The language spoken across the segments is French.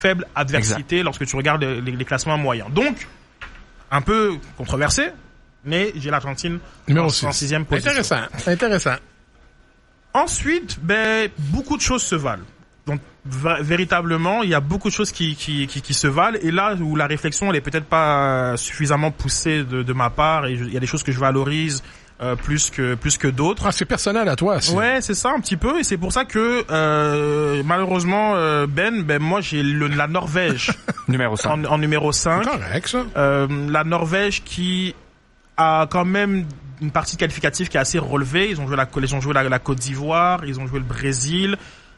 faible adversité lorsque tu regardes les classements moyens. Donc, un peu controversé, mais j'ai l'Argentine en 6e position. Intéressant. Ensuite, beaucoup de choses se valent. Donc, véritablement, il y a beaucoup de choses qui se valent. Et là où la réflexion, elle est peut-être pas suffisamment poussée de ma part, et il y a des choses que je valorise plus que d'autres. Ah, c'est personnel à toi, ça. Ouais, c'est ça un petit peu, et c'est pour ça que malheureusement moi j'ai la Norvège numéro 5. en numéro 5. C'est correct, ça. La Norvège qui a quand même une partie qualificative qui est assez relevée. Ils ont joué la Côte d'Ivoire, ils ont joué le Brésil.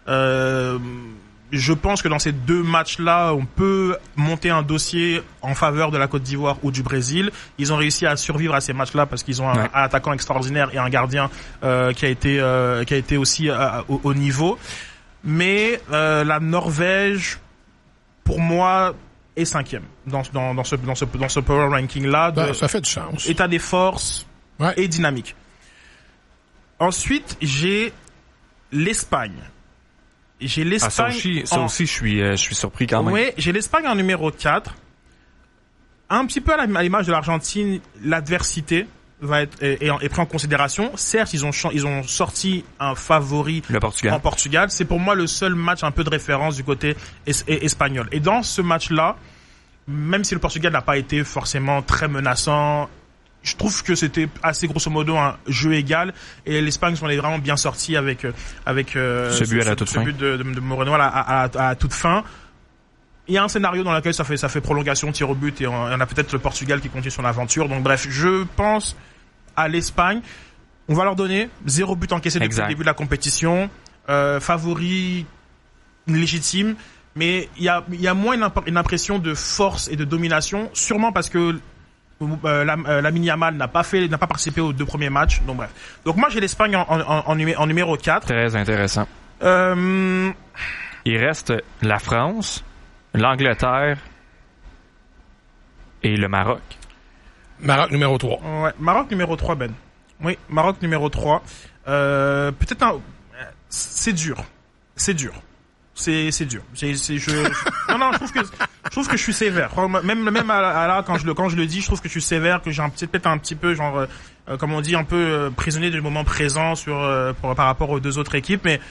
Je pense que dans ces deux matchs-là, on peut monter un dossier en faveur de la Côte d'Ivoire ou du Brésil. Ils ont réussi à survivre à ces matchs-là parce qu'ils ont un attaquant extraordinaire et un gardien qui a été aussi au niveau. Mais la Norvège, pour moi, est 5e dans ce power ranking-là. Ça fait du sens. État des forces et dynamique. Ensuite, j'ai l'Espagne. J'ai l'Espagne. Ça aussi, je suis surpris quand même. Oui, j'ai l'Espagne en numéro 4. Un petit peu à l'image de l'Argentine, l'adversité est pris en considération. Certes, ils ont sorti un favori en Portugal. C'est pour moi le seul match un peu de référence du côté espagnol. Et dans ce match-là, même si le Portugal n'a pas été forcément très menaçant, je trouve que c'était assez grosso modo un jeu égal, et l'Espagne s'en est vraiment bien sortie avec ce but à la toute fin. Ce but de Moreno à toute fin. Il y a un scénario dans lequel ça fait prolongation, tir au but, et on a peut-être le Portugal qui continue son aventure. Donc bref, je pense à l'Espagne. On va leur donner 0 but encaissé depuis le début de la compétition, favori légitime, mais il y a moins une impression de force et de domination, sûrement parce que Lamine Yamal n'a pas participé aux 2 premiers matchs. Donc bref. Donc moi j'ai l'Espagne en numéro 4. Très intéressant. Il reste la France, l'Angleterre et le Maroc. Maroc numéro 3. Ouais, Maroc numéro 3, Ben. Oui, Maroc numéro 3. Peut-être c'est dur. C'est dur. Non, je trouve que je suis sévère. Même là, quand je le dis, je trouve que je suis sévère, que j'ai peut-être un petit peu, genre, comme on dit, un peu prisonnier du moment présent par rapport aux 2 autres équipes, mais,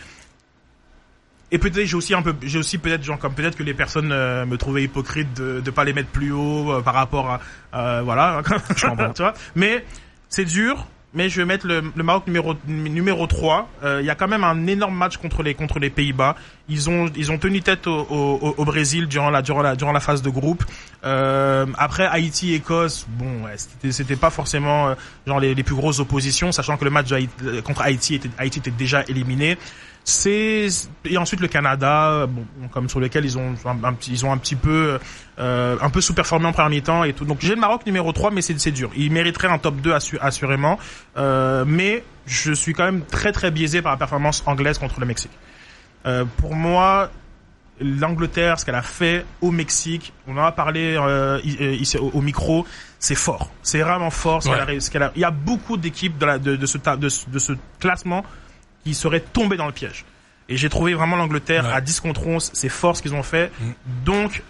et peut-être j'ai aussi peut-être genre comme peut-être que les personnes me trouvaient hypocrite de pas les mettre plus haut par rapport à voilà, je comprends, tu vois. Mais c'est dur. Mais je vais mettre le Maroc numéro 3. Il y a quand même un énorme match contre les Pays-Bas. Ils ont tenu tête au Brésil durant la phase de groupe. Après Haïti, Écosse, bon, c'était pas forcément genre les plus grosses oppositions, sachant que le match contre Haïti était déjà éliminé. Et ensuite le Canada, bon, comme sur lequel ils ont un petit peu sous-performé en première mi-temps et tout. Donc j'ai le Maroc numéro 3, mais c'est dur. Il mériterait un top 2 assurément, mais je suis quand même très très biaisé par la performance anglaise contre le Mexique. Pour moi, l'Angleterre, ce qu'elle a fait au Mexique, on en a parlé ici au micro, c'est fort. C'est vraiment fort. Il y a beaucoup d'équipes de ce classement qui seraient tombés dans le piège. Et j'ai trouvé vraiment l'Angleterre à 10 contre 11, c'est fort ce qu'ils ont fait. Donc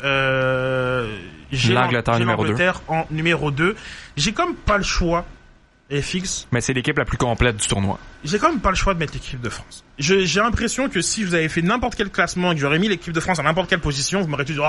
j'ai l'Angleterre en numéro 2. J'ai comme pas le choix, FX. Mais c'est l'équipe la plus complète du tournoi. J'ai quand même pas le choix de mettre l'équipe de France. J'ai l'impression que si vous avez fait n'importe quel classement et que j'aurais mis l'équipe de France à n'importe quelle position, vous m'aurez dit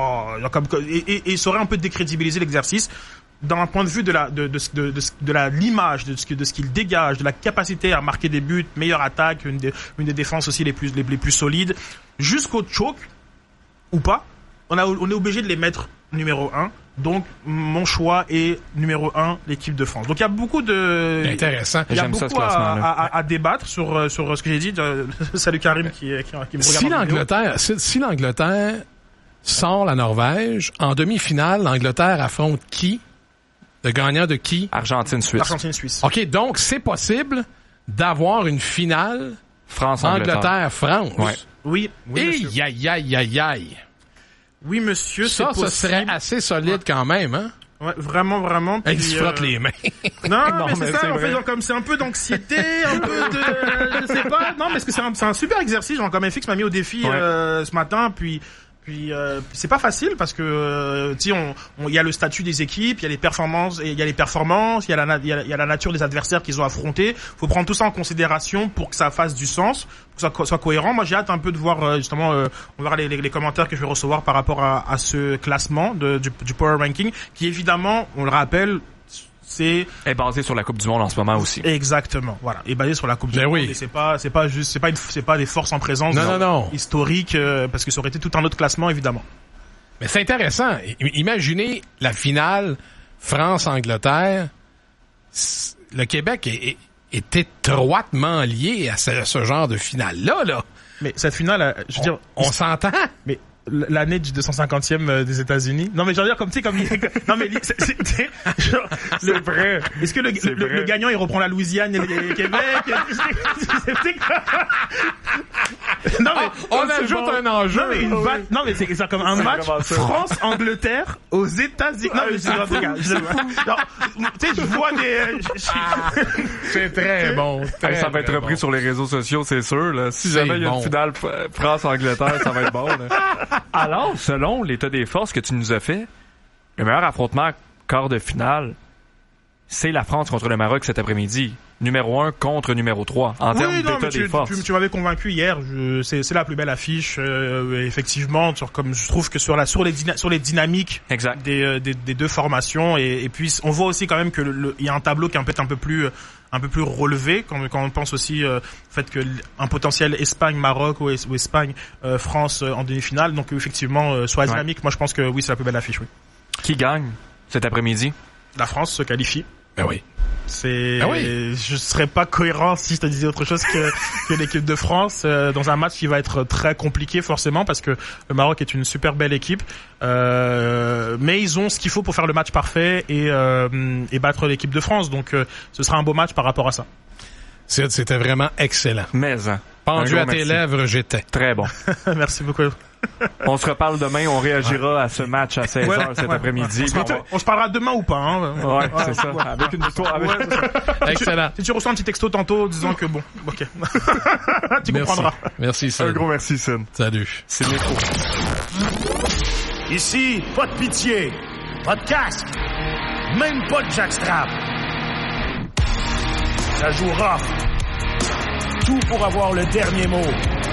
et ça aurait un peu décrédibilisé l'exercice. D'un point de vue de l'image, de ce qu'il dégage, de la capacité à marquer des buts, meilleure attaque, une des défenses aussi les plus solides, jusqu'au choke, ou pas, on est obligé de les mettre numéro 1. Donc, mon choix est numéro 1, l'équipe de France. Donc, il y a beaucoup intéressant. Il y a beaucoup à débattre sur ce que j'ai dit. Salut Karim qui me regarde. Si l'Angleterre sort la Norvège, en demi-finale, l'Angleterre affronte qui? Le gagnant de qui? Argentine-Suisse. OK, donc c'est possible d'avoir une finale Angleterre-France. Ouais. Oui. Aïe. Oui, monsieur, ça serait assez solide quand même, hein? Ouais, vraiment. Il se frotte les mains. Non, mais c'est ça, en fait, genre, comme c'est un peu d'anxiété, un peu de, je sais pas. Non, mais parce que c'est un super exercice, genre, comme FX m'a mis au défi, ce matin, puis Puis c'est pas facile parce que tu sais il y a le statut des équipes, il y a les performances, il y a la nature des adversaires qu'ils ont affrontés. Faut prendre tout ça en considération pour que ça fasse du sens, pour que ça soit cohérent. Moi j'ai hâte un peu de voir justement on va voir les commentaires que je vais recevoir par rapport à ce classement du Power Ranking qui évidemment, on le rappelle, est basé sur la Coupe du Monde en ce moment aussi. Exactement, voilà, est basé sur la Coupe du Monde. Oui. Et c'est pas des forces en présence historiques parce que ça aurait été tout un autre classement évidemment. Mais c'est intéressant. Imaginez la finale France-Angleterre. Le Québec est étroitement lié à ce genre de finale là. Mais cette finale, je veux dire, on s'entend. Mais l'année du 250e des États-Unis. Non mais je veux dire comme tu sais non mais c'est vrai. Est-ce que le gagnant il reprend la Louisiane et le Québec? Non mais on ajoute un enjeu. Non mais c'est ça comme un match France-Angleterre aux États-Unis. Non mais tu sais je vois des c'est très bon. Ça va être repris sur les réseaux sociaux, c'est sûr là. Si jamais il y a une finale France-Angleterre, ça va être bon là. Alors, selon l'état des forces que tu nous as fait, le meilleur affrontement quart de finale, c'est la France contre le Maroc cet après-midi. Numéro 1 contre numéro 3 en termes d'état des forces. Tu m'avais convaincu hier. C'est la plus belle affiche, effectivement. Comme je trouve que sur les dynamiques des deux formations et puis on voit aussi quand même que il y a un tableau qui est peut-être un peu plus relevé quand on pense aussi au fait que un potentiel Espagne-Maroc ou Espagne-France en demi-finale. Donc effectivement sur la dynamique, moi je pense que oui c'est la plus belle affiche. Oui. Qui gagne cet après-midi? La France se qualifie. Ben oui. Je serais pas cohérent si je te disais autre chose que l'équipe de France dans un match qui va être très compliqué forcément parce que le Maroc est une super belle équipe mais ils ont ce qu'il faut pour faire le match parfait et battre l'équipe de France donc ce sera un beau match par rapport à ça. C'était vraiment excellent. Pendu à tes lèvres, j'étais. Très bon. Merci beaucoup. On se reparle demain, on réagira à ce match à 16h cet après-midi. On se parlera demain ou pas, hein. Ouais, c'est ça. Avec une victoire. Excellent. Si tu reçois un petit texto tantôt disant que bon, ok. Tu comprendras. Merci, Sen. Un gros merci, Sen. Salut. C'est Métro. Ici, pas de pitié, pas de casque, même pas de jackstrap. Ça joue rough. Tout pour avoir le dernier mot.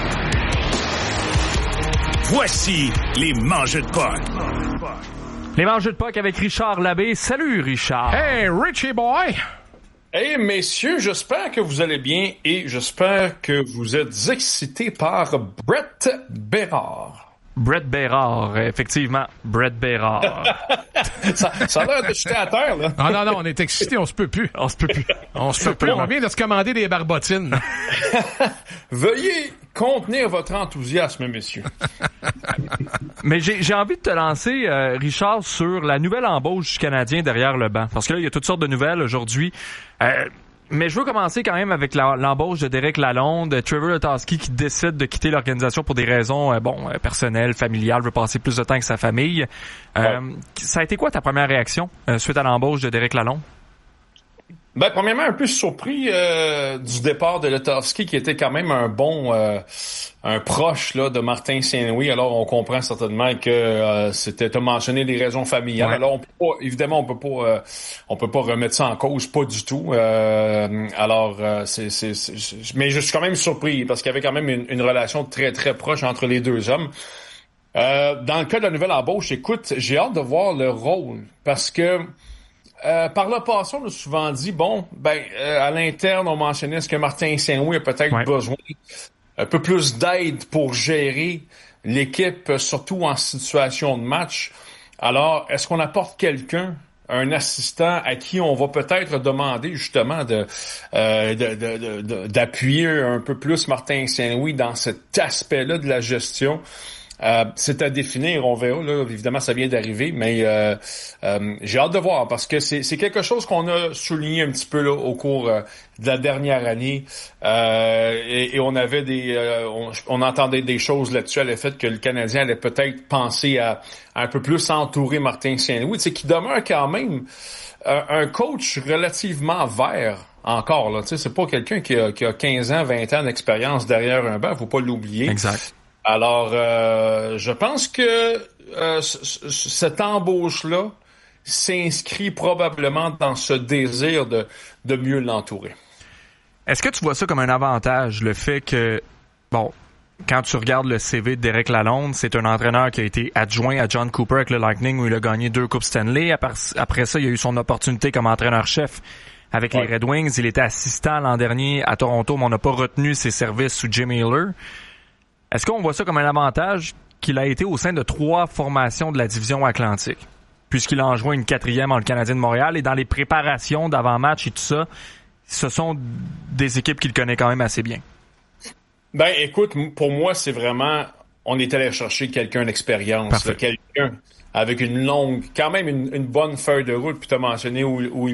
Voici les Mangeux de Puck. Les Mangeux de Puck avec Richard Labbé. Salut, Richard. Hey, Richie boy. Hey, messieurs, j'espère que vous allez bien et j'espère que vous êtes excités par Brett Bérard. Brett Bérard, effectivement. Brett Bérard. ça a l'air de jeter à terre, là. Ah non, on est excités, on se peut plus. On vient de se commander des barbotines. Veuillez contenir votre enthousiasme, messieurs. Mais j'ai envie de te lancer, Richard, sur la nouvelle embauche du Canadien derrière le banc. Parce que là, il y a toutes sortes de nouvelles aujourd'hui. Mais je veux commencer quand même avec l'embauche de Derek Lalonde, Trevor Letowski qui décide de quitter l'organisation pour des raisons personnelles, familiales, veut passer plus de temps avec sa famille. Ça a été quoi ta première réaction suite à l'embauche de Derek Lalonde? Ben, premièrement, un peu surpris du départ de Letowski, qui était quand même un proche là de Martin Saint-Louis. Alors, on comprend certainement que t'as mentionné des raisons familiales. Ouais. Alors, on peut pas remettre ça en cause, pas du tout. Mais je suis quand même surpris parce qu'il y avait quand même une relation très très proche entre les deux hommes. Dans le cas de la nouvelle embauche, écoute, j'ai hâte de voir le rôle parce que par le passé, on a souvent dit, à l'interne, on mentionnait ce que Martin Saint-Louis a peut-être besoin un peu plus d'aide pour gérer l'équipe, surtout en situation de match. Alors, est-ce qu'on apporte quelqu'un, un assistant à qui on va peut-être demander justement d'appuyer un peu plus Martin Saint-Louis dans cet aspect-là de la gestion? C'est à définir, on verra. Là, évidemment, ça vient d'arriver, mais j'ai hâte de voir parce que c'est quelque chose qu'on a souligné un petit peu là, au cours de la dernière année. Et on avait on entendait des choses là-dessus à l'effet que le Canadien allait peut-être penser à un peu plus entourer Martin Saint-Louis, qui demeure quand même un coach relativement vert. Encore, là, c'est pas quelqu'un qui a 15 ans, 20 ans d'expérience derrière un banc, faut pas l'oublier. Exact. Alors, je pense que cette embauche-là s'inscrit probablement dans ce désir de mieux l'entourer. Est-ce que tu vois ça comme un avantage, le fait que, bon, quand tu regardes le CV de Derek Lalonde, c'est un entraîneur qui a été adjoint à John Cooper avec le Lightning où il a gagné 2 Coupes Stanley. Après ça, il a eu son opportunité comme entraîneur-chef avec les Red Wings. Il était assistant l'an dernier à Toronto, mais on n'a pas retenu ses services sous Jim Miller. Est-ce qu'on voit ça comme un avantage qu'il a été au sein de 3 formations de la division Atlantique? Puisqu'il a enjoint une 4e en le Canadien de Montréal et dans les préparations d'avant-match et tout ça, ce sont des équipes qu'il connaît quand même assez bien. Ben, écoute, pour moi, c'est vraiment, on est allé chercher quelqu'un d'expérience, quelqu'un avec une longue, quand même une bonne feuille de route, puis t'as mentionné où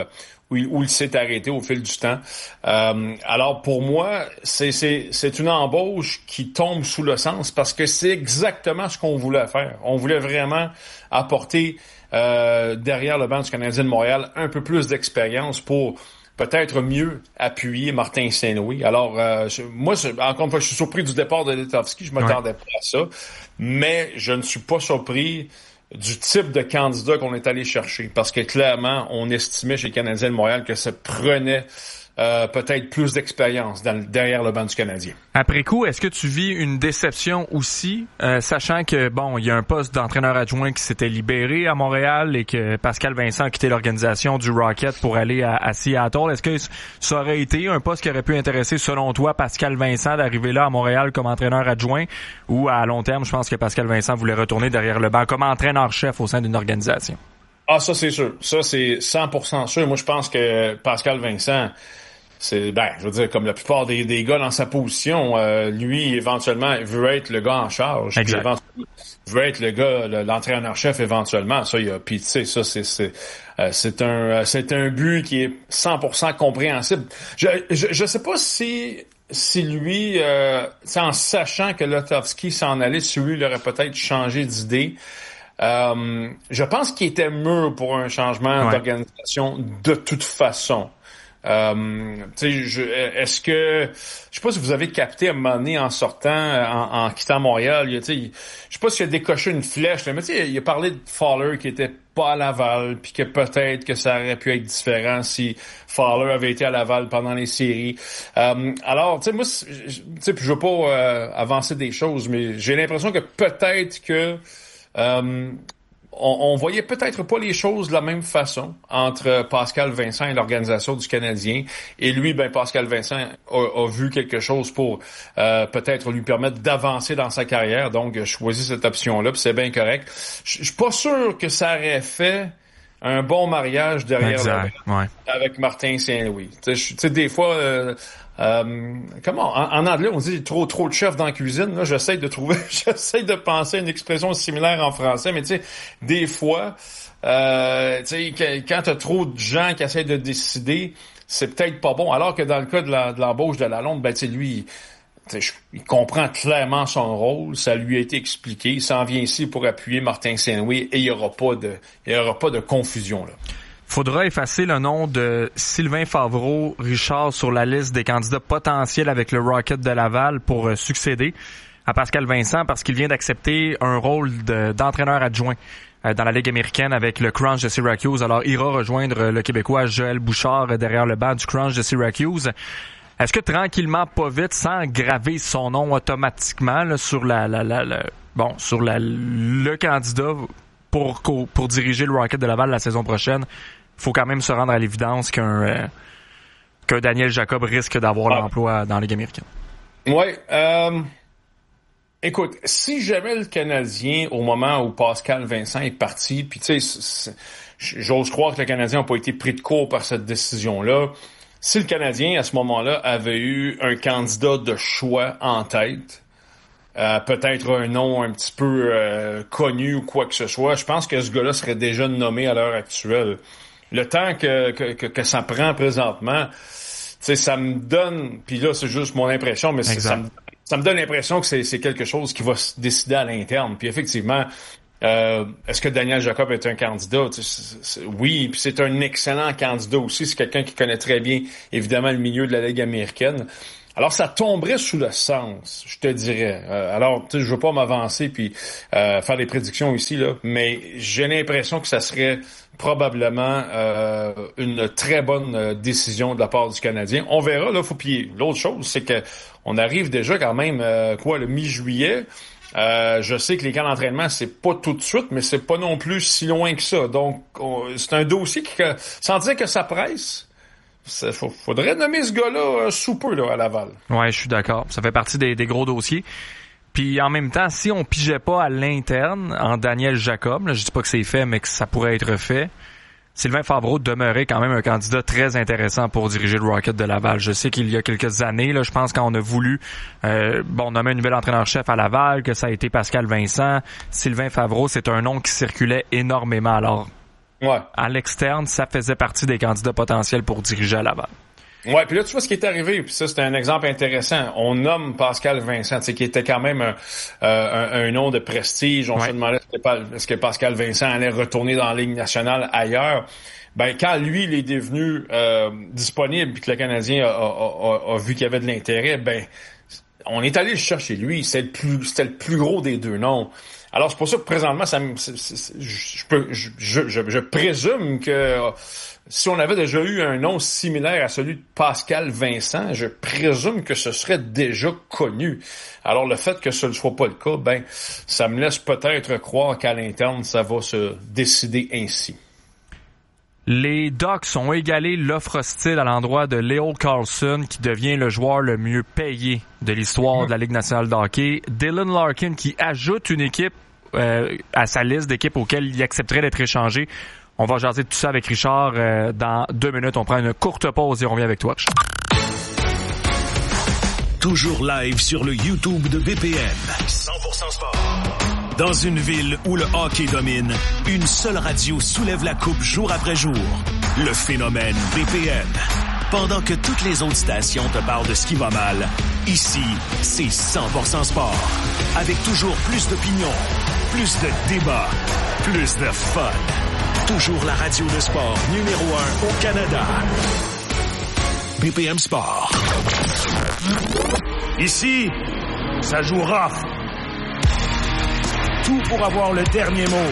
il s'est arrêté au fil du temps. Alors, pour moi, c'est une embauche qui tombe sous le sens parce que c'est exactement ce qu'on voulait faire. On voulait vraiment apporter, derrière le banc du Canadien de Montréal, un peu plus d'expérience pour peut-être mieux appuyer Martin Saint-Louis. Alors, moi, encore une fois, je suis surpris du départ de Letowski. Je m'attendais pas à ça. Mais je ne suis pas surpris du type de candidat qu'on est allé chercher. Parce que clairement, on estimait chez les Canadiens de Montréal que ça prenait peut-être plus d'expérience derrière le banc du Canadien. Après coup, est-ce que tu vis une déception aussi, sachant que, bon, il y a un poste d'entraîneur adjoint qui s'était libéré à Montréal et que Pascal Vincent a quitté l'organisation du Rocket pour aller à Seattle. Est-ce que ça aurait été un poste qui aurait pu intéresser, selon toi, Pascal Vincent d'arriver là à Montréal comme entraîneur adjoint ou à long terme, je pense que Pascal Vincent voulait retourner derrière le banc comme entraîneur-chef au sein d'une organisation? Ah, ça, c'est sûr. Ça, c'est 100% sûr. Moi, je pense que Pascal Vincent, je veux dire, comme la plupart des gars dans sa position, lui, éventuellement, veut être le gars en charge. Exact. Veut être le gars, l'entraîneur-chef éventuellement. Ça, puis tu sais, ça, c'est un but qui est 100% compréhensible. Je sais pas si lui, en sachant que Letowski s'en allait, si lui, il aurait peut-être changé d'idée. Je pense qu'il était mûr pour un changement d'organisation de toute façon. Est-ce que, je sais pas si vous avez capté à un moment donné en sortant, en quittant Montréal, je sais pas s'il a décoché une flèche, là, mais il a parlé de Fowler qui était pas à Laval, puis que peut-être que ça aurait pu être différent si Fowler avait été à Laval pendant les séries. Alors, moi, je veux pas avancer des choses, mais j'ai l'impression que peut-être que on voyait peut-être pas les choses de la même façon entre Pascal Vincent et l'organisation du Canadien. Et lui, Pascal Vincent a vu quelque chose pour peut-être lui permettre d'avancer dans sa carrière. Donc, a choisi cette option-là, puis c'est bien correct. Je suis pas sûr que ça aurait fait un bon mariage derrière avec Martin Saint-Louis. Tu sais, des fois... en anglais, on dit trop de chefs dans la cuisine. Là, j'essaie de penser à une expression similaire en français, mais tu sais, des fois, quand t'as trop de gens qui essaient de décider, c'est peut-être pas bon. Alors que dans le cas de l'embauche de Lalonde, lui, il comprend clairement son rôle, ça lui a été expliqué, il s'en vient ici pour appuyer Martin Saint-Louis et il y aura pas de confusion là. Faudra effacer le nom de Sylvain Favreau Richard sur la liste des candidats potentiels avec le Rocket de Laval pour succéder à Pascal Vincent parce qu'il vient d'accepter un rôle d'entraîneur adjoint dans la Ligue américaine avec le Crunch de Syracuse. Alors, il ira rejoindre le Québécois Joël Bouchard derrière le banc du Crunch de Syracuse. Est-ce que tranquillement, pas vite, sans graver son nom automatiquement là, sur le candidat pour diriger le Rocket de Laval la saison prochaine, faut quand même se rendre à l'évidence qu'un Daniel Jacob risque d'avoir l'emploi dans la Ligue américaine. Ouais. Écoute, si jamais le Canadien, au moment où Pascal Vincent est parti, puis tu sais, j'ose croire que le Canadien n'a pas été pris de court par cette décision-là. Si le Canadien, à ce moment-là, avait eu un candidat de choix en tête, peut-être un nom un petit peu connu ou quoi que ce soit, je pense que ce gars-là serait déjà nommé à l'heure actuelle. Le temps que ça prend présentement, tu sais, ça me donne, puis là c'est juste mon impression, mais ça me donne l'impression que c'est quelque chose qui va se décider à l'interne. Puis effectivement, est-ce que Daniel Jacob est un candidat? Oui, puis c'est un excellent candidat aussi. C'est quelqu'un qui connaît très bien, évidemment, le milieu de la Ligue américaine. Alors, ça tomberait sous le sens, je te dirais. Alors, tu sais, je veux pas m'avancer puis faire des prédictions ici, là, mais j'ai l'impression que ça serait probablement une très bonne décision de la part du Canadien. On verra, là, puis l'autre chose, c'est que on arrive déjà quand même, le mi-juillet. Je sais que les camps d'entraînement, c'est pas tout de suite, mais c'est pas non plus si loin que ça. Donc, c'est un dossier qui, sans dire que ça presse, faudrait nommer ce gars-là sous peu là, à Laval. Ouais, je suis d'accord. Ça fait partie des gros dossiers. Puis en même temps, si on pigeait pas à l'interne en Daniel Jacob, là, je dis pas que c'est fait, mais que ça pourrait être fait, Sylvain Favreau demeurait quand même un candidat très intéressant pour diriger le Rocket de Laval. Je sais qu'il y a quelques années, là, je pense quand on a voulu nommer un nouvel entraîneur-chef à Laval, que ça a été Pascal Vincent. Sylvain Favreau, c'est un nom qui circulait énormément. Alors, ouais. À l'externe, ça faisait partie des candidats potentiels pour diriger à Laval. Ouais, puis là, tu vois ce qui est arrivé, puis ça, c'est un exemple intéressant. On nomme Pascal Vincent, tu sais, qui était quand même un nom de prestige. On se demandait est-ce que Pascal Vincent allait retourner dans la Ligue nationale ailleurs. Ben, quand lui, il est devenu disponible, puis que le Canadien a vu qu'il y avait de l'intérêt, ben, on est allé le chercher lui. C'était le plus gros des deux noms. Alors, c'est pour ça que présentement, je présume que si on avait déjà eu un nom similaire à celui de Pascal Vincent, je présume que ce serait déjà connu. Alors, le fait que ce ne soit pas le cas, ben, ça me laisse peut-être croire qu'à l'interne, ça va se décider ainsi. Les Ducks ont égalé l'offre hostile à l'endroit de Leo Carlson, qui devient le joueur le mieux payé de l'histoire de la Ligue nationale de hockey. Dylan Larkin, qui ajoute une équipe à sa liste d'équipes auxquelles il accepterait d'être échangé. On va jaser tout ça avec Richard dans 2 minutes. On prend une courte pause et on revient avec toi. Toujours live sur le YouTube de BPM. 100% sport. Dans une ville où le hockey domine, une seule radio soulève la coupe jour après jour. Le phénomène BPM. Pendant que toutes les autres stations te parlent de ce qui va mal, ici, c'est 100% sport. Avec toujours plus d'opinions, plus de débats, plus de fun. Toujours la radio de sport numéro 1 au Canada. BPM Sport. Ici, ça joue rough. Tout pour avoir le dernier mot.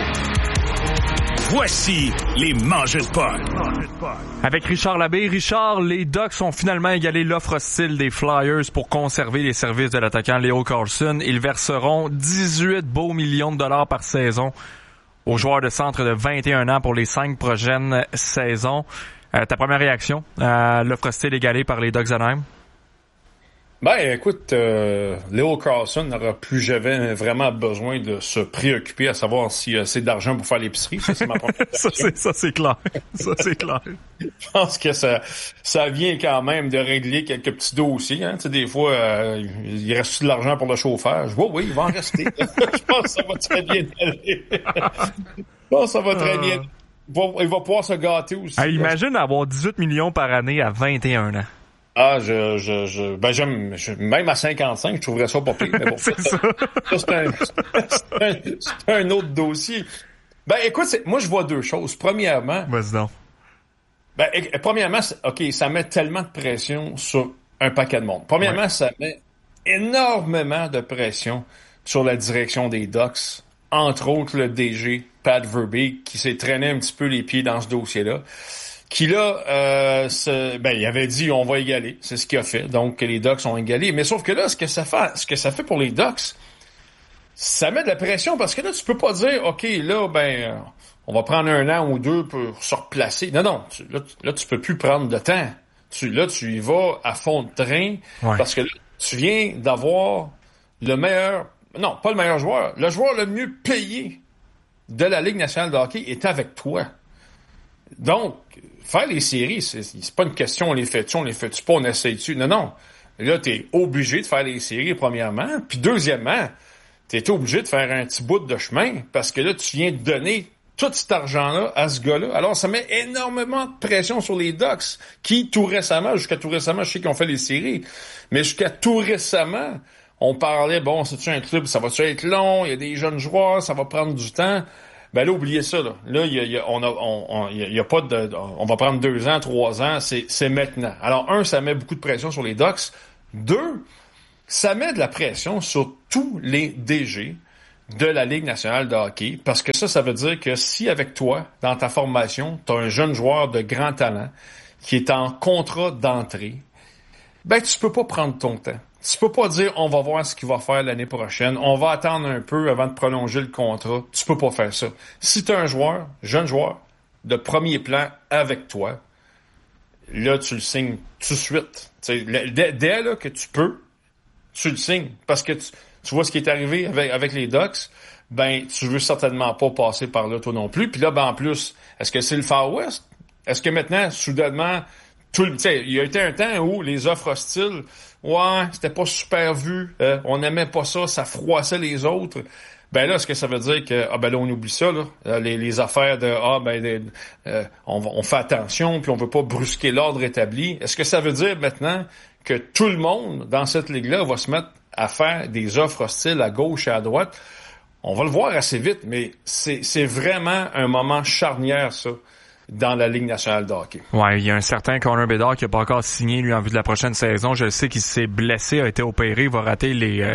Voici les mangeurs de Paul. Avec Richard Labbé. Richard, les Ducks ont finalement égalé l'offre hostile des Flyers pour conserver les services de l'attaquant Leo Carlson. Ils verseront 18 beaux millions de dollars par saison aux joueurs de centre de 21 ans pour les 5 prochaines saisons. Ta première réaction à l'offre hostile égalée par les Ducks d'Anaheim? Ben, écoute, Leo Carlson n'aura plus jamais vraiment besoin de se préoccuper à savoir s'il y a assez d'argent pour faire l'épicerie. Ça, c'est ma première ça, c'est clair. Ça, c'est clair. Je pense que ça vient quand même de régler quelques petits dossiers. Hein. Tu sais, des fois, il reste de l'argent pour le chauffage. Oui, il va en rester. Je pense que ça va très bien aller. Je pense que ça va très bien. Il va pouvoir se gâter aussi. Hey, imagine avoir 18 millions par année à 21 ans. Ah, j'aime, même à 55, je trouverais ça pas pire, mais bon. C'est ça. C'est un autre dossier. Ben, écoute, moi, je vois deux choses. Premièrement. Vas-y donc. Ben, premièrement, OK, ça met tellement de pression sur un paquet de monde. Premièrement, ça met énormément de pression sur la direction des Ducks. Entre autres, le DG, Pat Verbeek, qui s'est traîné un petit peu les pieds dans ce dossier-là. Qui là, il avait dit on va égaler, c'est ce qu'il a fait. Donc les Ducks ont égalé, mais sauf que là, ce que ça fait pour les Ducks, ça met de la pression parce que là tu peux pas dire OK, là on va prendre 1 an ou 2 pour se replacer. Non, là tu peux plus prendre de temps. Tu y vas à fond de train parce que là, tu viens d'avoir le meilleur, non, pas le meilleur joueur, le joueur le mieux payé de la Ligue nationale de hockey est avec toi. Donc, faire les séries, c'est pas une question, on les fait-tu pas, on essaye-tu. Non. Là, t'es obligé de faire les séries, premièrement. Puis, deuxièmement, t'es obligé de faire un petit bout de chemin parce que là, tu viens de donner tout cet argent-là à ce gars-là. Alors, ça met énormément de pression sur les Ducks qui, jusqu'à tout récemment, je sais qu'ils ont fait les séries, mais jusqu'à tout récemment, on parlait, bon, c'est-tu un club, ça va-tu être long, il y a des jeunes joueurs, ça va prendre du temps. Ben là, oubliez ça, là. Là, on va prendre 2 ans, 3 ans, c'est maintenant. Alors, ça met beaucoup de pression sur les Ducks. Deux, ça met de la pression sur tous les DG de la Ligue nationale de hockey, parce que ça veut dire que si avec toi, dans ta formation, tu as un jeune joueur de grand talent qui est en contrat d'entrée, ben tu peux pas prendre ton temps. Tu peux pas dire on va voir ce qu'il va faire l'année prochaine, on va attendre un peu avant de prolonger le contrat. Tu peux pas faire ça. Si tu as un jeune joueur, de premier plan avec toi, là, tu le signes tout de suite. Dès là que tu peux, tu le signes. Parce que tu vois ce qui est arrivé avec les Ducks, ben tu veux certainement pas passer par là toi non plus. Puis là, ben en plus, est-ce que c'est le Far West? Est-ce que maintenant, soudainement, il y a été un temps où les offres hostiles, c'était pas super vu, on n'aimait pas ça, ça froissait les autres. Ben là, est-ce que ça veut dire que là on oublie ça là, les affaires de on fait attention puis on veut pas brusquer l'ordre établi. Est-ce que ça veut dire maintenant que tout le monde dans cette ligue-là va se mettre à faire des offres hostiles à gauche et à droite? On va le voir assez vite, mais c'est vraiment un moment charnière ça dans la Ligue nationale de hockey. Ouais, il y a un certain Connor Bedard qui a pas encore signé lui en vue de la prochaine saison. Je sais qu'il s'est blessé, a été opéré, il va rater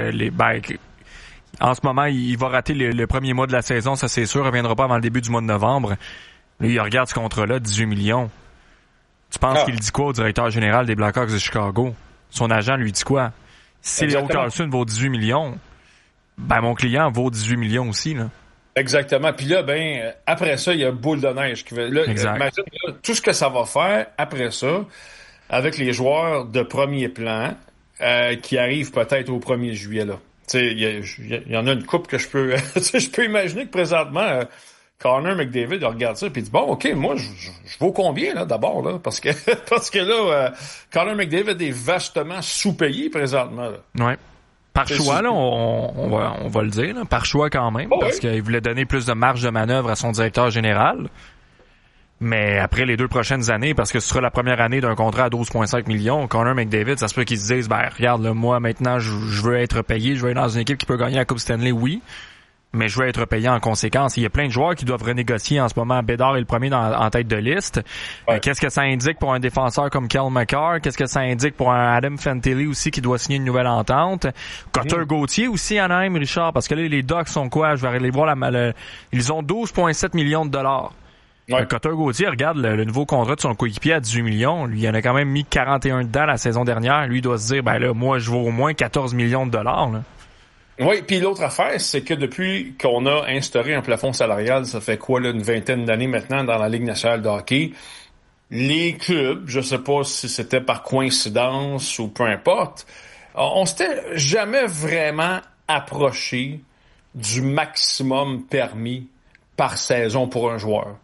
en ce moment, il va rater le premier mois de la saison, ça c'est sûr. Il reviendra pas avant le début du mois de novembre. Lui, il regarde ce contrat-là, 18 millions. Tu penses qu'il dit quoi au directeur général des Blackhawks de Chicago? Son agent lui dit quoi? Si Leo Carlson vaut 18 millions, ben mon client vaut 18 millions aussi, là. Exactement. Puis là, après ça, il y a boule de neige qui va. Là, imagine là, tout ce que ça va faire après ça, avec les joueurs de premier plan qui arrivent peut-être au 1er juillet, là. Tu sais, il y en a une couple que je peux imaginer que présentement, Connor McDavid il regarde ça puis il dit bon, ok, moi je vaux combien là d'abord là parce que là, Connor McDavid est vastement sous-payé présentement. Là. Ouais. Par choix, là, on va le dire, là, par choix quand même, parce qu'il voulait donner plus de marge de manœuvre à son directeur général. Mais après les 2 prochaines années, parce que ce sera la première année d'un contrat à 12,5 millions, Connor McDavid, ça se peut qu'ils se disent, regarde, là, moi, maintenant, je veux être payé, je veux être dans une équipe qui peut gagner la Coupe Stanley, oui, mais je veux être payé en conséquence. Il y a plein de joueurs qui doivent renégocier en ce moment. Bédard est le premier en tête de liste. Ouais. Qu'est-ce que ça indique pour un défenseur comme Cale Makar? Qu'est-ce que ça indique pour un Adam Fantilli aussi qui doit signer une nouvelle entente? Cutter Gauthier aussi, Anaheim, Richard, parce que là, les Ducks sont quoi? Je vais aller voir ils ont 12,7 millions de dollars. Ouais. Cutter Gauthier, regarde le nouveau contrat de son coéquipier à 18 millions. Lui, il en a quand même mis 41 dedans la saison dernière. Lui, il doit se dire, moi, je vaux au moins 14 millions de dollars, là. Oui, puis l'autre affaire, c'est que depuis qu'on a instauré un plafond salarial, ça fait quoi, là, une vingtaine d'années maintenant dans la Ligue nationale de hockey, les clubs, je sais pas si c'était par coïncidence ou peu importe, on s'était jamais vraiment approché du maximum permis par saison pour un joueur.